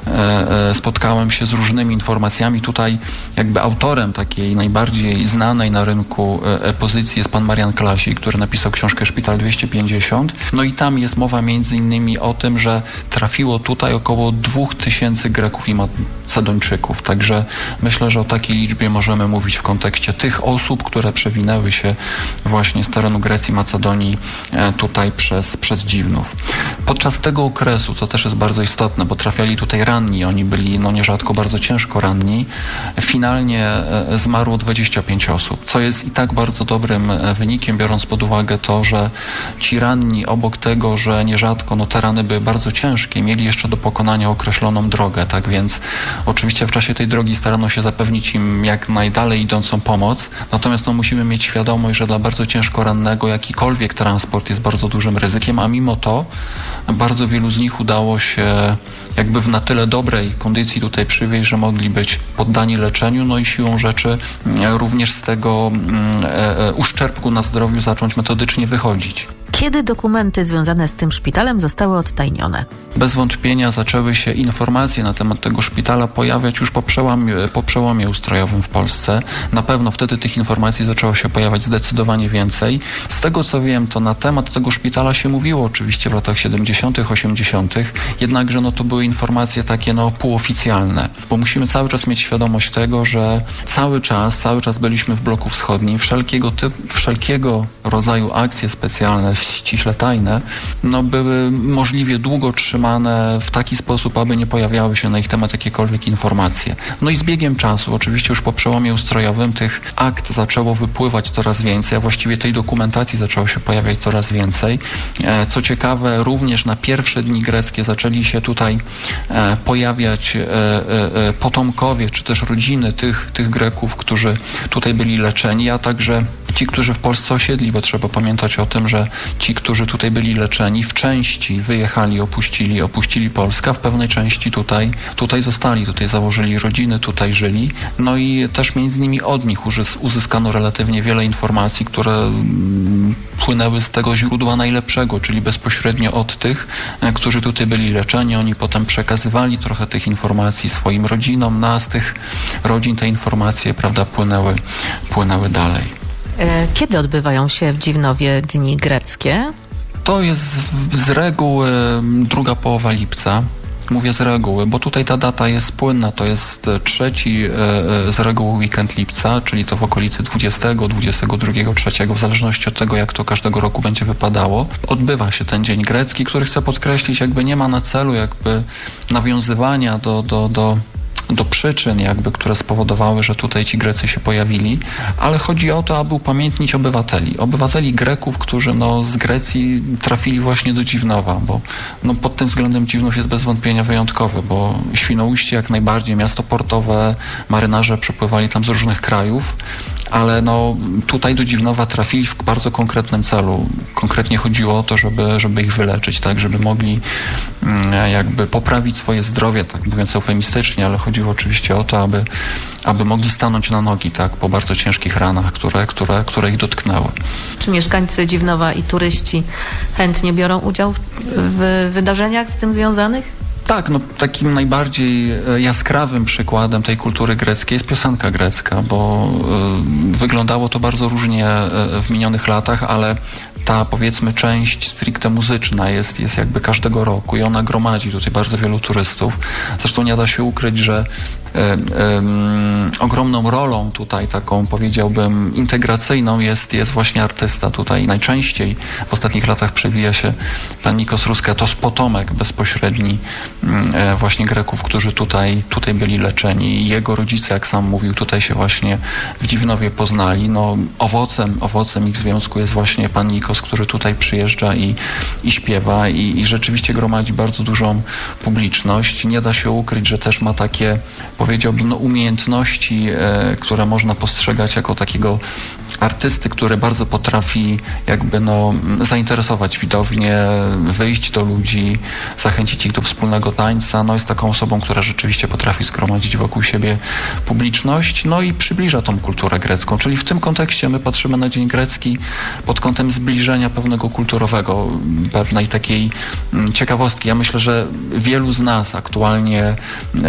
e, e, spotkałem się z różnymi informacjami. Tutaj jakby autorem takiej najbardziej znanej na rynku e, pozycji jest pan Marian Klasik, który napisał książkę Szpital dwieście pięćdziesiąt. No i tam jest mowa między innymi o tym, że trafiło tutaj około dwóch tysięcy Greków i Macedończyków. Także myślę, że o takiej liczbie możemy mówić w kontekście tych osób, które przewinęły się właśnie z terenu Grecji, Macedonii tutaj przez, przez Dziwnów. Podczas tego okresu, co też jest bardzo istotne, bo trafiali tutaj ranni, oni byli no nierzadko bardzo ciężko ranni, finalnie zmarło dwadzieścia pięć osób, co jest i tak bardzo dobrym wynikiem, biorąc pod uwagę to, że ci ranni obok tego, że nierzadko no, te rany były bardzo ciężkie, mieli jeszcze do pokonania określoną drogę, tak więc oczywiście w czasie tej drogi starano się zapewnić im jak najdalej idącą pomoc, natomiast no, musimy mieć świadomość, że dla bardzo ciężko rannego jakikolwiek transport jest bardzo dużym ryzykiem, a mimo to bardzo wielu z nich udało się jakby w na tyle dobrej kondycji tutaj przywieźć, że mogli być poddani leczeniu, no i siłą rzeczy również z tego e, e, uszczerbku na zdrowiu zacząć metodycznie wychodzić. Kiedy dokumenty związane z tym szpitalem zostały odtajnione? Bez wątpienia zaczęły się informacje na temat tego szpitala pojawiać już po przełomie, po przełomie ustrojowym w Polsce. Na pewno wtedy tych informacji zaczęło się pojawiać zdecydowanie więcej. Z tego co wiem, to na temat tego szpitala się mówiło oczywiście w latach siedemdziesiątych, osiemdziesiątych, jednakże no to były informacje takie no półoficjalne, bo musimy cały czas mieć świadomość tego, że cały czas, cały czas byliśmy w bloku wschodnim, wszelkiego typu, wszelkiego rodzaju akcje specjalne, ściśle tajne, no były możliwie długo trzymane w taki sposób, aby nie pojawiały się na ich temat jakiekolwiek informacje. No i z biegiem czasu, oczywiście już po przełomie ustrojowym, tych akt zaczęło wypływać coraz więcej, a właściwie tej dokumentacji zaczęło się pojawiać coraz więcej. Co ciekawe, również na pierwsze dni greckie zaczęli się tutaj pojawiać potomkowie, czy też rodziny tych, tych Greków, którzy tutaj byli leczeni, a także ci, którzy w Polsce osiedli, bo trzeba pamiętać o tym, że ci, którzy tutaj byli leczeni, w części wyjechali, opuścili, opuścili Polskę, a w pewnej części tutaj, tutaj zostali, tutaj założyli rodziny, tutaj żyli. No i też między innymi od nich uzyskano relatywnie wiele informacji, które płynęły z tego źródła najlepszego, czyli bezpośrednio od tych, którzy tutaj byli leczeni. Oni potem przekazywali trochę tych informacji swoim rodzinom, no a z tych rodzin te informacje, prawda, płynęły, płynęły dalej. Kiedy odbywają się w Dziwnowie dni greckie? To jest z reguły druga połowa lipca. mówię z reguły, bo tutaj ta data jest płynna, to jest trzeci z reguły weekend lipca, czyli to w okolicy dwudziestego, dwudziestego drugiego, trzeciego, w zależności od tego, jak to każdego roku będzie wypadało. Odbywa się ten Dzień Grecki, który chcę podkreślić, jakby nie ma na celu jakby nawiązywania do, do, do do przyczyn, jakby, które spowodowały, że tutaj ci Grecy się pojawili, ale chodzi o to, aby upamiętnić obywateli. Obywateli Greków, którzy no, z Grecji trafili właśnie do Dziwnowa, bo no, pod tym względem Dziwnów jest bez wątpienia wyjątkowy, bo Świnoujście jak najbardziej, miasto portowe, marynarze przypływali tam z różnych krajów, ale no, tutaj do Dziwnowa trafili w bardzo konkretnym celu. Konkretnie chodziło o to, żeby, żeby ich wyleczyć, tak, żeby mogli mm, jakby poprawić swoje zdrowie, tak mówiąc eufemistycznie, ale chodziło oczywiście o to, aby, aby mogli stanąć na nogi, tak, po bardzo ciężkich ranach, które, które, które ich dotknęły. Czy mieszkańcy Dziwnowa i turyści chętnie biorą udział w, w wydarzeniach z tym związanych? Tak, no takim najbardziej jaskrawym przykładem tej kultury greckiej jest piosenka grecka, bo y, wyglądało to bardzo różnie y, w minionych latach, ale ta, powiedzmy, część stricte muzyczna jest, jest jakby każdego roku i ona gromadzi tutaj bardzo wielu turystów. Zresztą nie da się ukryć, że y, y, ogromną rolą tutaj, taką powiedziałbym integracyjną jest, jest właśnie artysta. Tutaj najczęściej w ostatnich latach przewija się pan Nikos Ruskatos, potomek bezpośredni y, właśnie Greków, którzy tutaj, tutaj byli leczeni. Jego rodzice, jak sam mówił, tutaj się właśnie w Dziwnowie poznali. No, owocem, owocem ich związku jest właśnie pan Nikos, który tutaj przyjeżdża i, i śpiewa i, i rzeczywiście gromadzi bardzo dużą publiczność. Nie da się ukryć, że też ma takie, powiedziałbym, no, umiejętności, e, które można postrzegać jako takiego artysty, który bardzo potrafi jakby no, zainteresować widownię, wyjść do ludzi, zachęcić ich do wspólnego tańca. No, jest taką osobą, która rzeczywiście potrafi zgromadzić wokół siebie publiczność, no i przybliża tą kulturę grecką. Czyli w tym kontekście my patrzymy na Dzień Grecki pod kątem zbliżenia pewnego kulturowego, pewnej takiej ciekawostki. Ja myślę, że wielu z nas aktualnie e,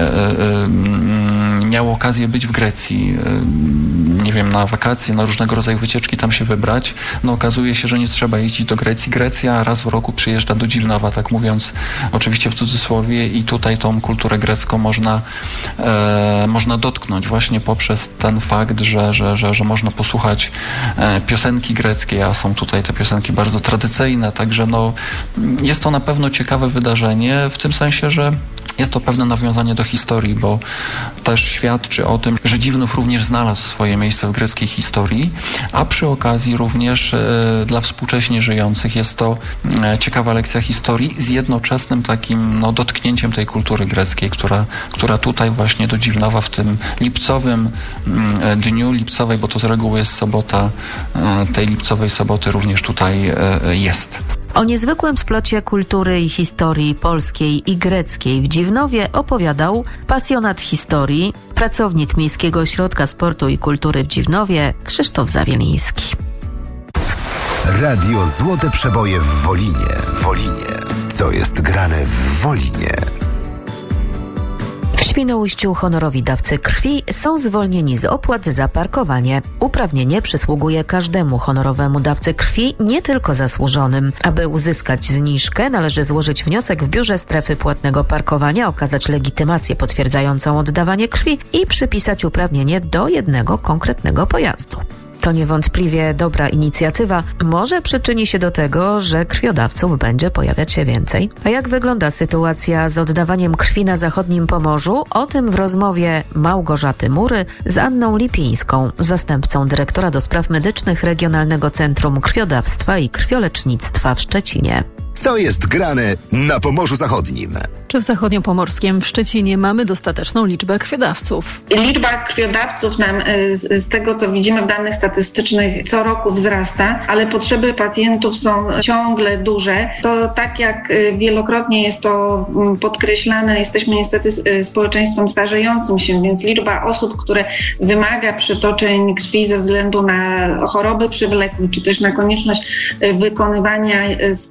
e, miało okazję być w Grecji, e, nie wiem, na wakacje, na różnego rodzaju wycieczki tam się wybrać. No okazuje się, że nie trzeba jeździć do Grecji. Grecja raz w roku przyjeżdża do Dziwnowa, tak mówiąc oczywiście w cudzysłowie, i tutaj tą kulturę grecką można, e, można dotknąć właśnie poprzez ten fakt, że, że, że, że można posłuchać e, piosenki greckiej, a są tutaj te piosenki bardzo tradycyjne, także no, jest to na pewno ciekawe wydarzenie w tym sensie, że jest to pewne nawiązanie do historii, bo też świadczy o tym, że Dziwnów również znalazł swoje miejsce w greckiej historii, a przy okazji również e, dla współcześnie żyjących jest to e, ciekawa lekcja historii z jednoczesnym takim no, dotknięciem tej kultury greckiej, która, która tutaj właśnie do Dziwnowa w tym lipcowym e, dniu lipcowej, bo to z reguły jest sobota, e, tej lipcowej soboty również tutaj e, jest. O niezwykłym splocie kultury i historii polskiej i greckiej w Dziwnowie opowiadał pasjonat historii, pracownik Miejskiego Ośrodka Sportu i Kultury w Dziwnowie Krzysztof Zawieliński. Radio Złote Przeboje w Wolinie. Wolinie. Co jest grane w Wolinie? W Świnoujściu honorowi dawcy krwi są zwolnieni z opłat za parkowanie. Uprawnienie przysługuje każdemu honorowemu dawcy krwi, nie tylko zasłużonym. Aby uzyskać zniżkę, należy złożyć wniosek w biurze strefy płatnego parkowania, okazać legitymację potwierdzającą oddawanie krwi i przypisać uprawnienie do jednego konkretnego pojazdu. To niewątpliwie dobra inicjatywa. Może przyczyni się do tego, że krwiodawców będzie pojawiać się więcej. A jak wygląda sytuacja z oddawaniem krwi na zachodnim Pomorzu? O tym w rozmowie Małgorzaty Mury z Anną Lipińską, zastępcą dyrektora do spraw medycznych Regionalnego Centrum Krwiodawstwa i Krwiolecznictwa w Szczecinie. Co jest grane na Pomorzu Zachodnim? Czy w zachodniopomorskiem w Szczecinie mamy dostateczną liczbę krwiodawców? Liczba krwiodawców nam z, z tego, co widzimy w danych statystycznych, co roku wzrasta, ale potrzeby pacjentów są ciągle duże. To tak jak wielokrotnie jest to podkreślane, jesteśmy niestety społeczeństwem starzejącym się, więc liczba osób, które wymaga przytoczeń krwi ze względu na choroby przywlekłe, czy też na konieczność wykonywania specjalistycznych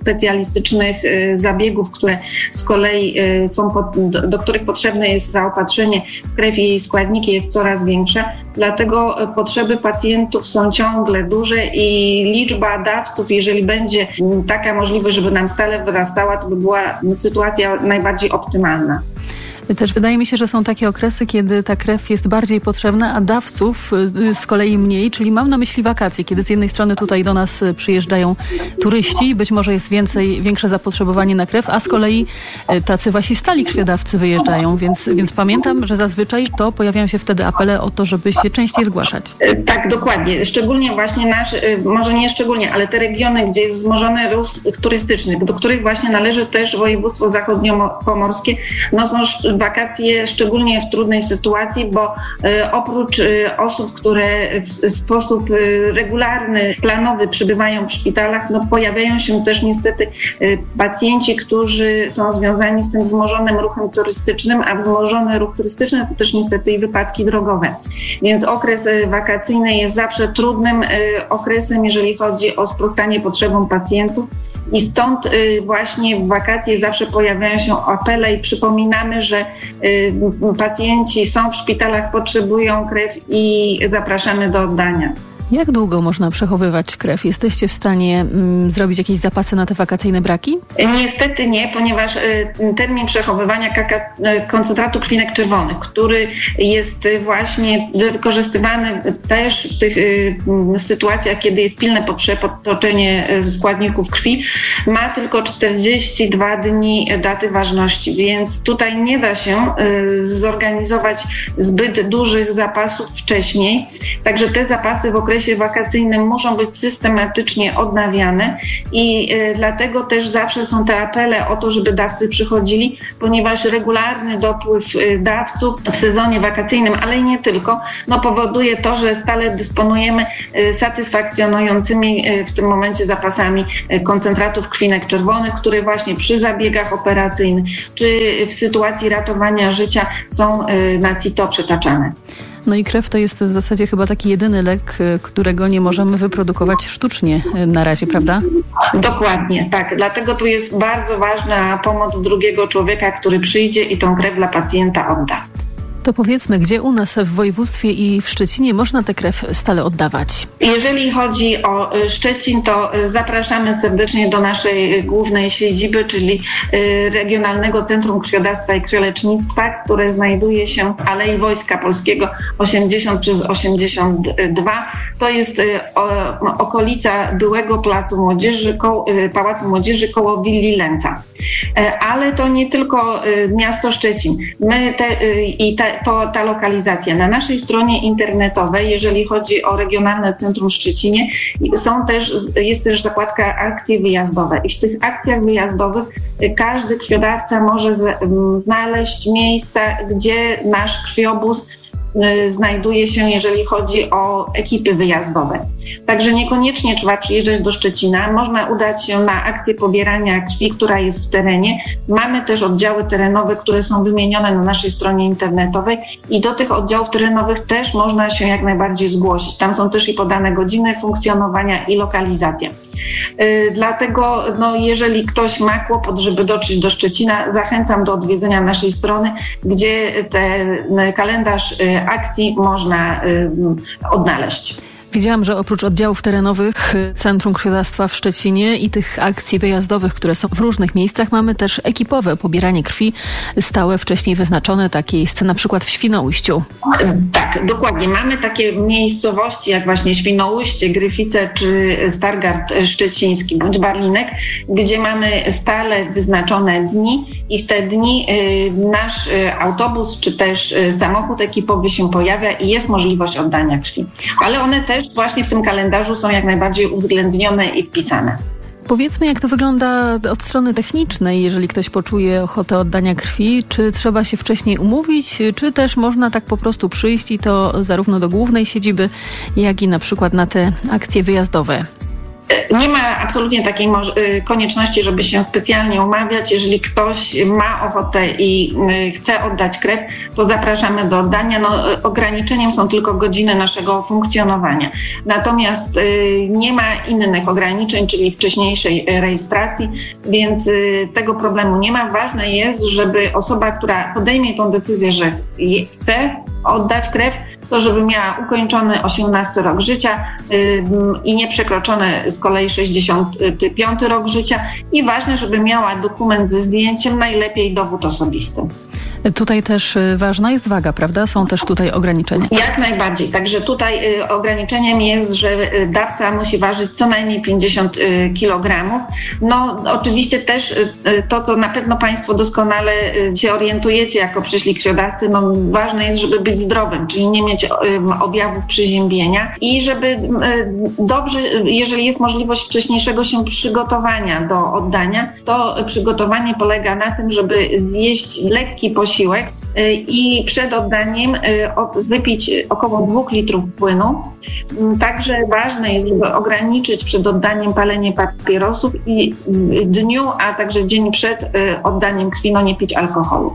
drastycznych zabiegów, które z kolei są, pod, do, do których potrzebne jest zaopatrzenie w krew i jej składniki jest coraz większa. Dlatego potrzeby pacjentów są ciągle duże i liczba dawców, jeżeli będzie taka możliwość, żeby nam stale wyrastała, to by była sytuacja najbardziej optymalna. Też wydaje mi się, że są takie okresy, kiedy ta krew jest bardziej potrzebna, a dawców z kolei mniej, czyli mam na myśli wakacje, kiedy z jednej strony tutaj do nas przyjeżdżają turyści, być może jest więcej, większe zapotrzebowanie na krew, a z kolei tacy właśnie stali krwiodawcy wyjeżdżają, więc, więc pamiętam, że zazwyczaj to pojawiają się wtedy apele o to, żeby się częściej zgłaszać. Tak, dokładnie. Szczególnie właśnie nasz, może nie szczególnie, ale te regiony, gdzie jest wzmożony ruch turystyczny, do których właśnie należy też województwo zachodniopomorskie, no są wakacje szczególnie w trudnej sytuacji, bo y, oprócz y, osób, które w, w sposób y, regularny, planowy przybywają w szpitalach, no pojawiają się też niestety y, pacjenci, którzy są związani z tym wzmożonym ruchem turystycznym, a wzmożony ruch turystyczny to też niestety i wypadki drogowe. Więc okres y, wakacyjny jest zawsze trudnym y, okresem, jeżeli chodzi o sprostanie potrzebom pacjentów. I stąd y, właśnie w wakacje zawsze pojawiają się apele i przypominamy, że y, pacjenci są w szpitalach, potrzebują krew i zapraszamy do oddania. Jak długo można przechowywać krew? Jesteście w stanie mm, zrobić jakieś zapasy na te wakacyjne braki? Niestety nie, ponieważ y, termin przechowywania kaka, y, koncentratu krwinek czerwonych, który jest y, właśnie wykorzystywany też w tych y, y, sytuacjach, kiedy jest pilne przetoczenie y, składników krwi, ma tylko czterdzieści dwa dni daty ważności, więc tutaj nie da się y, zorganizować zbyt dużych zapasów wcześniej, także te zapasy w okresie wakacyjnym muszą być systematycznie odnawiane i y, dlatego też zawsze są te apele o to, żeby dawcy przychodzili, ponieważ regularny dopływ y, dawców w sezonie wakacyjnym, ale i nie tylko, no powoduje to, że stale dysponujemy y, satysfakcjonującymi y, w tym momencie zapasami y, koncentratów krwinek czerwonych, które właśnie przy zabiegach operacyjnych czy w sytuacji ratowania życia są y, na C I T O przetaczane. No i krew to jest w zasadzie chyba taki jedyny lek, którego nie możemy wyprodukować sztucznie na razie, prawda? Dokładnie, tak. Dlatego tu jest bardzo ważna pomoc drugiego człowieka, który przyjdzie i tą krew dla pacjenta odda. To powiedzmy, gdzie u nas w województwie i w Szczecinie można tę krew stale oddawać? Jeżeli chodzi o Szczecin, to zapraszamy serdecznie do naszej głównej siedziby, czyli Regionalnego Centrum Krwiodawstwa i Krwiolecznictwa, które znajduje się w Alei Wojska Polskiego osiemdziesiąt przez osiemdziesiąt dwa. To jest okolica byłego Placu Młodzieży, koło, Pałacu Młodzieży koło Willi Lęca. Ale to nie tylko miasto Szczecin. My te, i te To, ta lokalizacja. Na naszej stronie internetowej, jeżeli chodzi o Regionalne Centrum w Szczecinie, są też, jest też zakładka akcje wyjazdowe i w tych akcjach wyjazdowych każdy krwiodawca może z, znaleźć miejsca, gdzie nasz krwiobóz znajduje się, jeżeli chodzi o ekipy wyjazdowe. Także niekoniecznie trzeba przyjeżdżać do Szczecina. Można udać się na akcję pobierania krwi, która jest w terenie. Mamy też oddziały terenowe, które są wymienione na naszej stronie internetowej i do tych oddziałów terenowych też można się jak najbardziej zgłosić. Tam są też i podane godziny funkcjonowania i lokalizacja. Yy, dlatego no, jeżeli ktoś ma kłopot, żeby dotrzeć do Szczecina, zachęcam do odwiedzenia naszej strony, gdzie ten kalendarz yy, akcji można yy, odnaleźć. Widziałam, że oprócz oddziałów terenowych Centrum Krwiodawstwa w Szczecinie i tych akcji wyjazdowych, które są w różnych miejscach, mamy też ekipowe pobieranie krwi stałe, wcześniej wyznaczone. Takie jest na przykład w Świnoujściu. Tak, dokładnie. Mamy takie miejscowości jak właśnie Świnoujście, Gryfice czy Stargard Szczeciński bądź Barlinek, gdzie mamy stale wyznaczone dni i w te dni nasz autobus czy też samochód ekipowy się pojawia i jest możliwość oddania krwi. Ale one też właśnie w tym kalendarzu są jak najbardziej uwzględnione i wpisane. Powiedzmy, jak to wygląda od strony technicznej, jeżeli ktoś poczuje ochotę oddania krwi, czy trzeba się wcześniej umówić, czy też można tak po prostu przyjść i to zarówno do głównej siedziby, jak i na przykład na te akcje wyjazdowe? Nie ma absolutnie takiej konieczności, żeby się specjalnie umawiać. Jeżeli ktoś ma ochotę i chce oddać krew, to zapraszamy do oddania. No, ograniczeniem są tylko godziny naszego funkcjonowania. Natomiast nie ma innych ograniczeń, czyli wcześniejszej rejestracji, więc tego problemu nie ma. Ważne jest, żeby osoba, która podejmie tą decyzję, że chce oddać krew, to żeby miała ukończony osiemnasty rok życia yy, i nieprzekroczony z kolei sześćdziesiąty piąty rok życia i ważne, żeby miała dokument ze zdjęciem, najlepiej dowód osobisty. Tutaj też ważna jest waga, prawda? Są też tutaj ograniczenia. Jak najbardziej. Także tutaj y, ograniczeniem jest, że dawca musi ważyć co najmniej pięćdziesiąt kilogramów. No oczywiście też y, to, co na pewno Państwo doskonale y, się orientujecie jako przyszli krwiodawcy, no ważne jest, żeby być zdrowym, czyli nie mieć y, objawów przeziębienia i żeby y, dobrze, jeżeli jest możliwość wcześniejszego się przygotowania do oddania, to przygotowanie polega na tym, żeby zjeść lekki posiłek posiłek i przed oddaniem wypić około dwóch litrów płynu. Także ważne jest, żeby ograniczyć przed oddaniem palenie papierosów i w dniu, a także dzień przed oddaniem krwi, no nie pić alkoholu.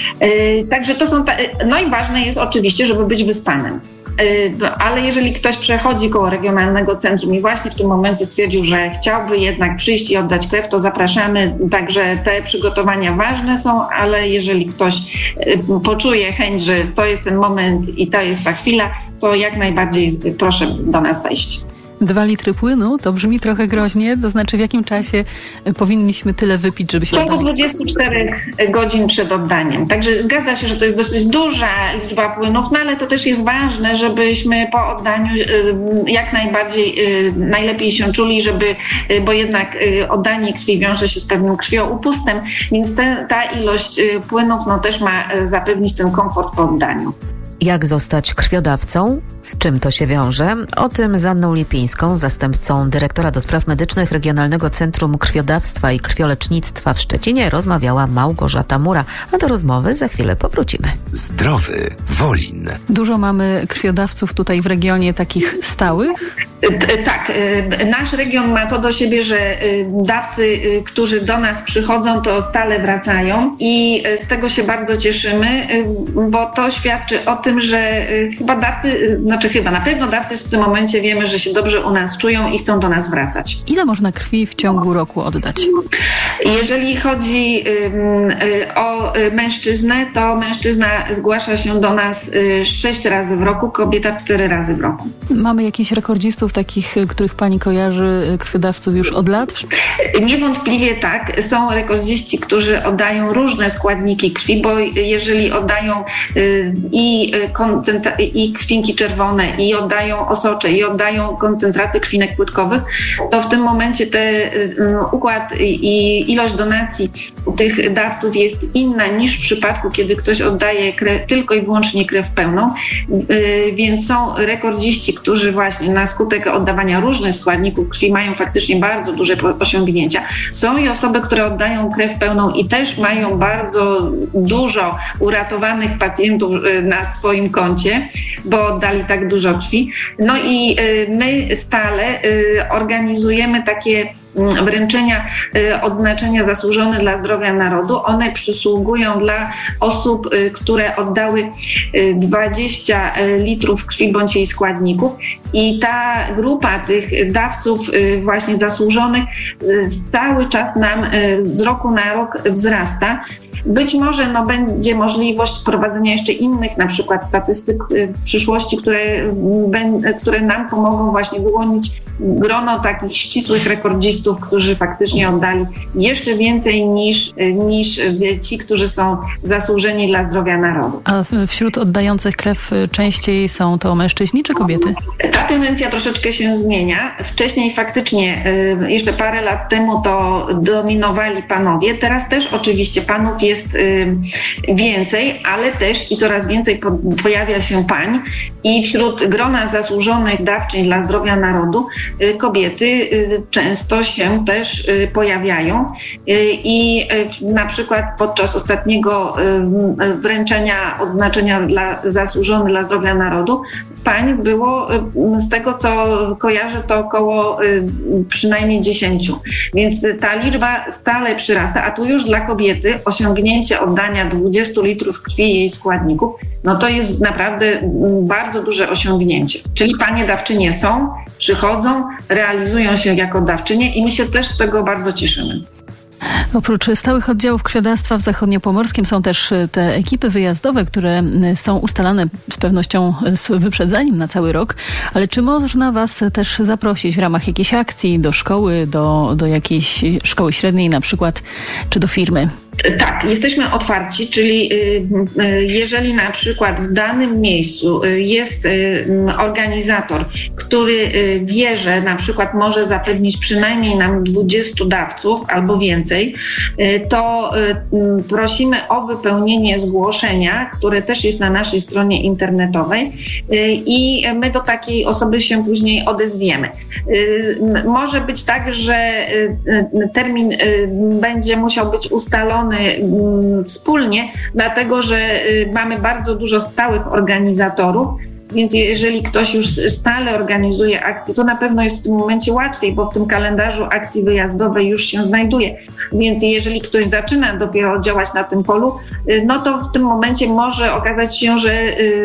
Także to są, ta... no i ważne jest oczywiście, żeby być wyspanym. Ale jeżeli ktoś przechodzi koło regionalnego centrum i właśnie w tym momencie stwierdził, że chciałby jednak przyjść i oddać krew, to zapraszamy. Także te przygotowania ważne są, ale jeżeli ktoś poczuje chęć, że to jest ten moment i to jest ta chwila, to jak najbardziej proszę do nas wejść. Dwa litry płynu to brzmi trochę groźnie, to znaczy w jakim czasie powinniśmy tyle wypić, żeby się W ciągu dwudziestu czterech godzin przed oddaniem. Także zgadza się, że to jest dosyć duża liczba płynów, no ale to też jest ważne, żebyśmy po oddaniu jak najbardziej najlepiej się czuli, żeby, bo jednak oddanie krwi wiąże się z pewnym krwioupustem, więc te, ta ilość płynów no, też ma zapewnić ten komfort po oddaniu. Jak zostać krwiodawcą? Z czym to się wiąże? O tym z Anną Lipińską, zastępcą dyrektora do spraw medycznych Regionalnego Centrum Krwiodawstwa i Krwiolecznictwa w Szczecinie, rozmawiała Małgorzata Mura. A do rozmowy za chwilę powrócimy. Zdrowy Wolin. Dużo mamy krwiodawców tutaj w regionie takich stałych? Tak, nasz region ma to do siebie, że dawcy, którzy do nas przychodzą, to stale wracają i z tego się bardzo cieszymy, bo to świadczy o tym, że chyba dawcy, znaczy chyba na pewno dawcy w tym momencie wiemy, że się dobrze u nas czują i chcą do nas wracać. Ile można krwi w ciągu roku oddać? Jeżeli chodzi o mężczyznę, to mężczyzna zgłasza się do nas sześć razy w roku, kobieta cztery razy w roku. Mamy jakichś rekordzistów takich, których pani kojarzy, krwiodawców już od lat? Niewątpliwie tak. Są rekordziści, którzy oddają różne składniki krwi, bo jeżeli oddają i, koncentra- i krwinki czerwone, i oddają osocze, i oddają koncentraty krwinek płytkowych, to w tym momencie ten układ i ilość donacji u tych dawców jest inna niż w przypadku, kiedy ktoś oddaje krew, tylko i wyłącznie krew pełną. Więc są rekordziści, którzy właśnie na skutek oddawania różnych składników krwi mają faktycznie bardzo duże osiągnięcia. Są i osoby, które oddają krew pełną i też mają bardzo dużo uratowanych pacjentów na swoim koncie, bo oddali tak dużo krwi. No i my stale organizujemy takie wręczenia odznaczenia zasłużone dla zdrowia narodu. One przysługują dla osób, które oddały dwadzieścia litrów krwi bądź jej składników i ta grupa tych dawców właśnie zasłużonych cały czas nam z roku na rok wzrasta. Być może no, będzie możliwość prowadzenia jeszcze innych, na przykład statystyk w przyszłości, które, które nam pomogą właśnie wyłonić grono takich ścisłych rekordzistów, którzy faktycznie oddali jeszcze więcej niż, niż ci, którzy są zasłużeni dla zdrowia narodu. A wśród oddających krew częściej są to mężczyźni czy kobiety? Ta tendencja troszeczkę się zmienia. Wcześniej faktycznie, jeszcze parę lat temu to dominowali panowie. Teraz też oczywiście panów jest więcej, ale też i coraz więcej pojawia się pań i wśród grona zasłużonych dawczyń dla zdrowia narodu kobiety często się też pojawiają i na przykład podczas ostatniego wręczenia odznaczenia dla zasłużony dla zdrowia narodu pań było, z tego co kojarzę, to około przynajmniej dziesięciu. Więc ta liczba stale przyrasta, a tu już dla kobiety osiągnięcie oddania dwudziestu litrów krwi i jej składników, no to jest naprawdę bardzo duże osiągnięcie. Czyli panie dawczynie są, przychodzą, realizują się jako dawczynie i my się też z tego bardzo cieszymy. Oprócz stałych oddziałów krwiodawstwa w Zachodniopomorskim są też te ekipy wyjazdowe, które są ustalane z pewnością z wyprzedzeniem na cały rok. Ale czy można was też zaprosić w ramach jakiejś akcji do szkoły, do, do jakiejś szkoły średniej na przykład, czy do firmy? Tak, jesteśmy otwarci, czyli jeżeli na przykład w danym miejscu jest organizator, który wie, że na przykład może zapewnić przynajmniej nam dwudziestu dawców albo więcej, to prosimy o wypełnienie zgłoszenia, które też jest na naszej stronie internetowej i my do takiej osoby się później odezwiemy. Może być tak, że termin będzie musiał być ustalony wspólnie, dlatego że mamy bardzo dużo stałych organizatorów, więc jeżeli ktoś już stale organizuje akcje, to na pewno jest w tym momencie łatwiej, bo w tym kalendarzu akcji wyjazdowej już się znajduje. Więc jeżeli ktoś zaczyna dopiero działać na tym polu, no to w tym momencie może okazać się, że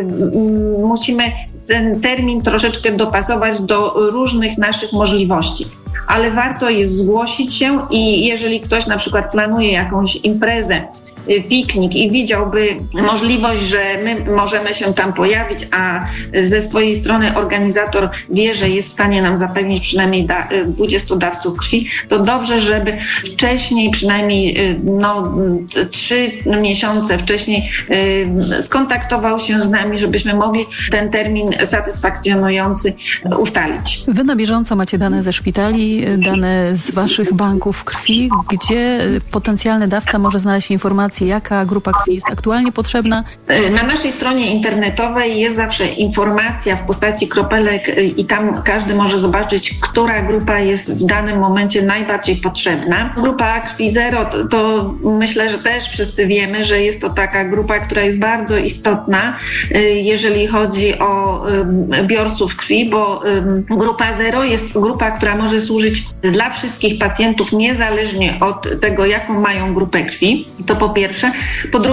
musimy ten termin troszeczkę dopasować do różnych naszych możliwości. Ale warto jest zgłosić się i jeżeli ktoś na przykład planuje jakąś imprezę, piknik i widziałby możliwość, że my możemy się tam pojawić, a ze swojej strony organizator wie, że jest w stanie nam zapewnić przynajmniej da, dwudziestu dawców krwi, to dobrze, żeby wcześniej, przynajmniej no, trzy miesiące wcześniej skontaktował się z nami, żebyśmy mogli ten termin satysfakcjonujący ustalić. Wy na bieżąco macie dane ze szpitali, dane z waszych banków krwi, gdzie potencjalny dawca może znaleźć informacje, jaka grupa krwi jest aktualnie potrzebna? Na naszej stronie internetowej jest zawsze informacja w postaci kropelek i tam każdy może zobaczyć, która grupa jest w danym momencie najbardziej potrzebna. Grupa krwi zero to, to myślę, że też wszyscy wiemy, że jest to taka grupa, która jest bardzo istotna, jeżeli chodzi o biorców krwi, bo grupa zero jest grupa, która może służyć dla wszystkich pacjentów niezależnie od tego, jaką mają grupę krwi. To po pierwsze. Po drugie,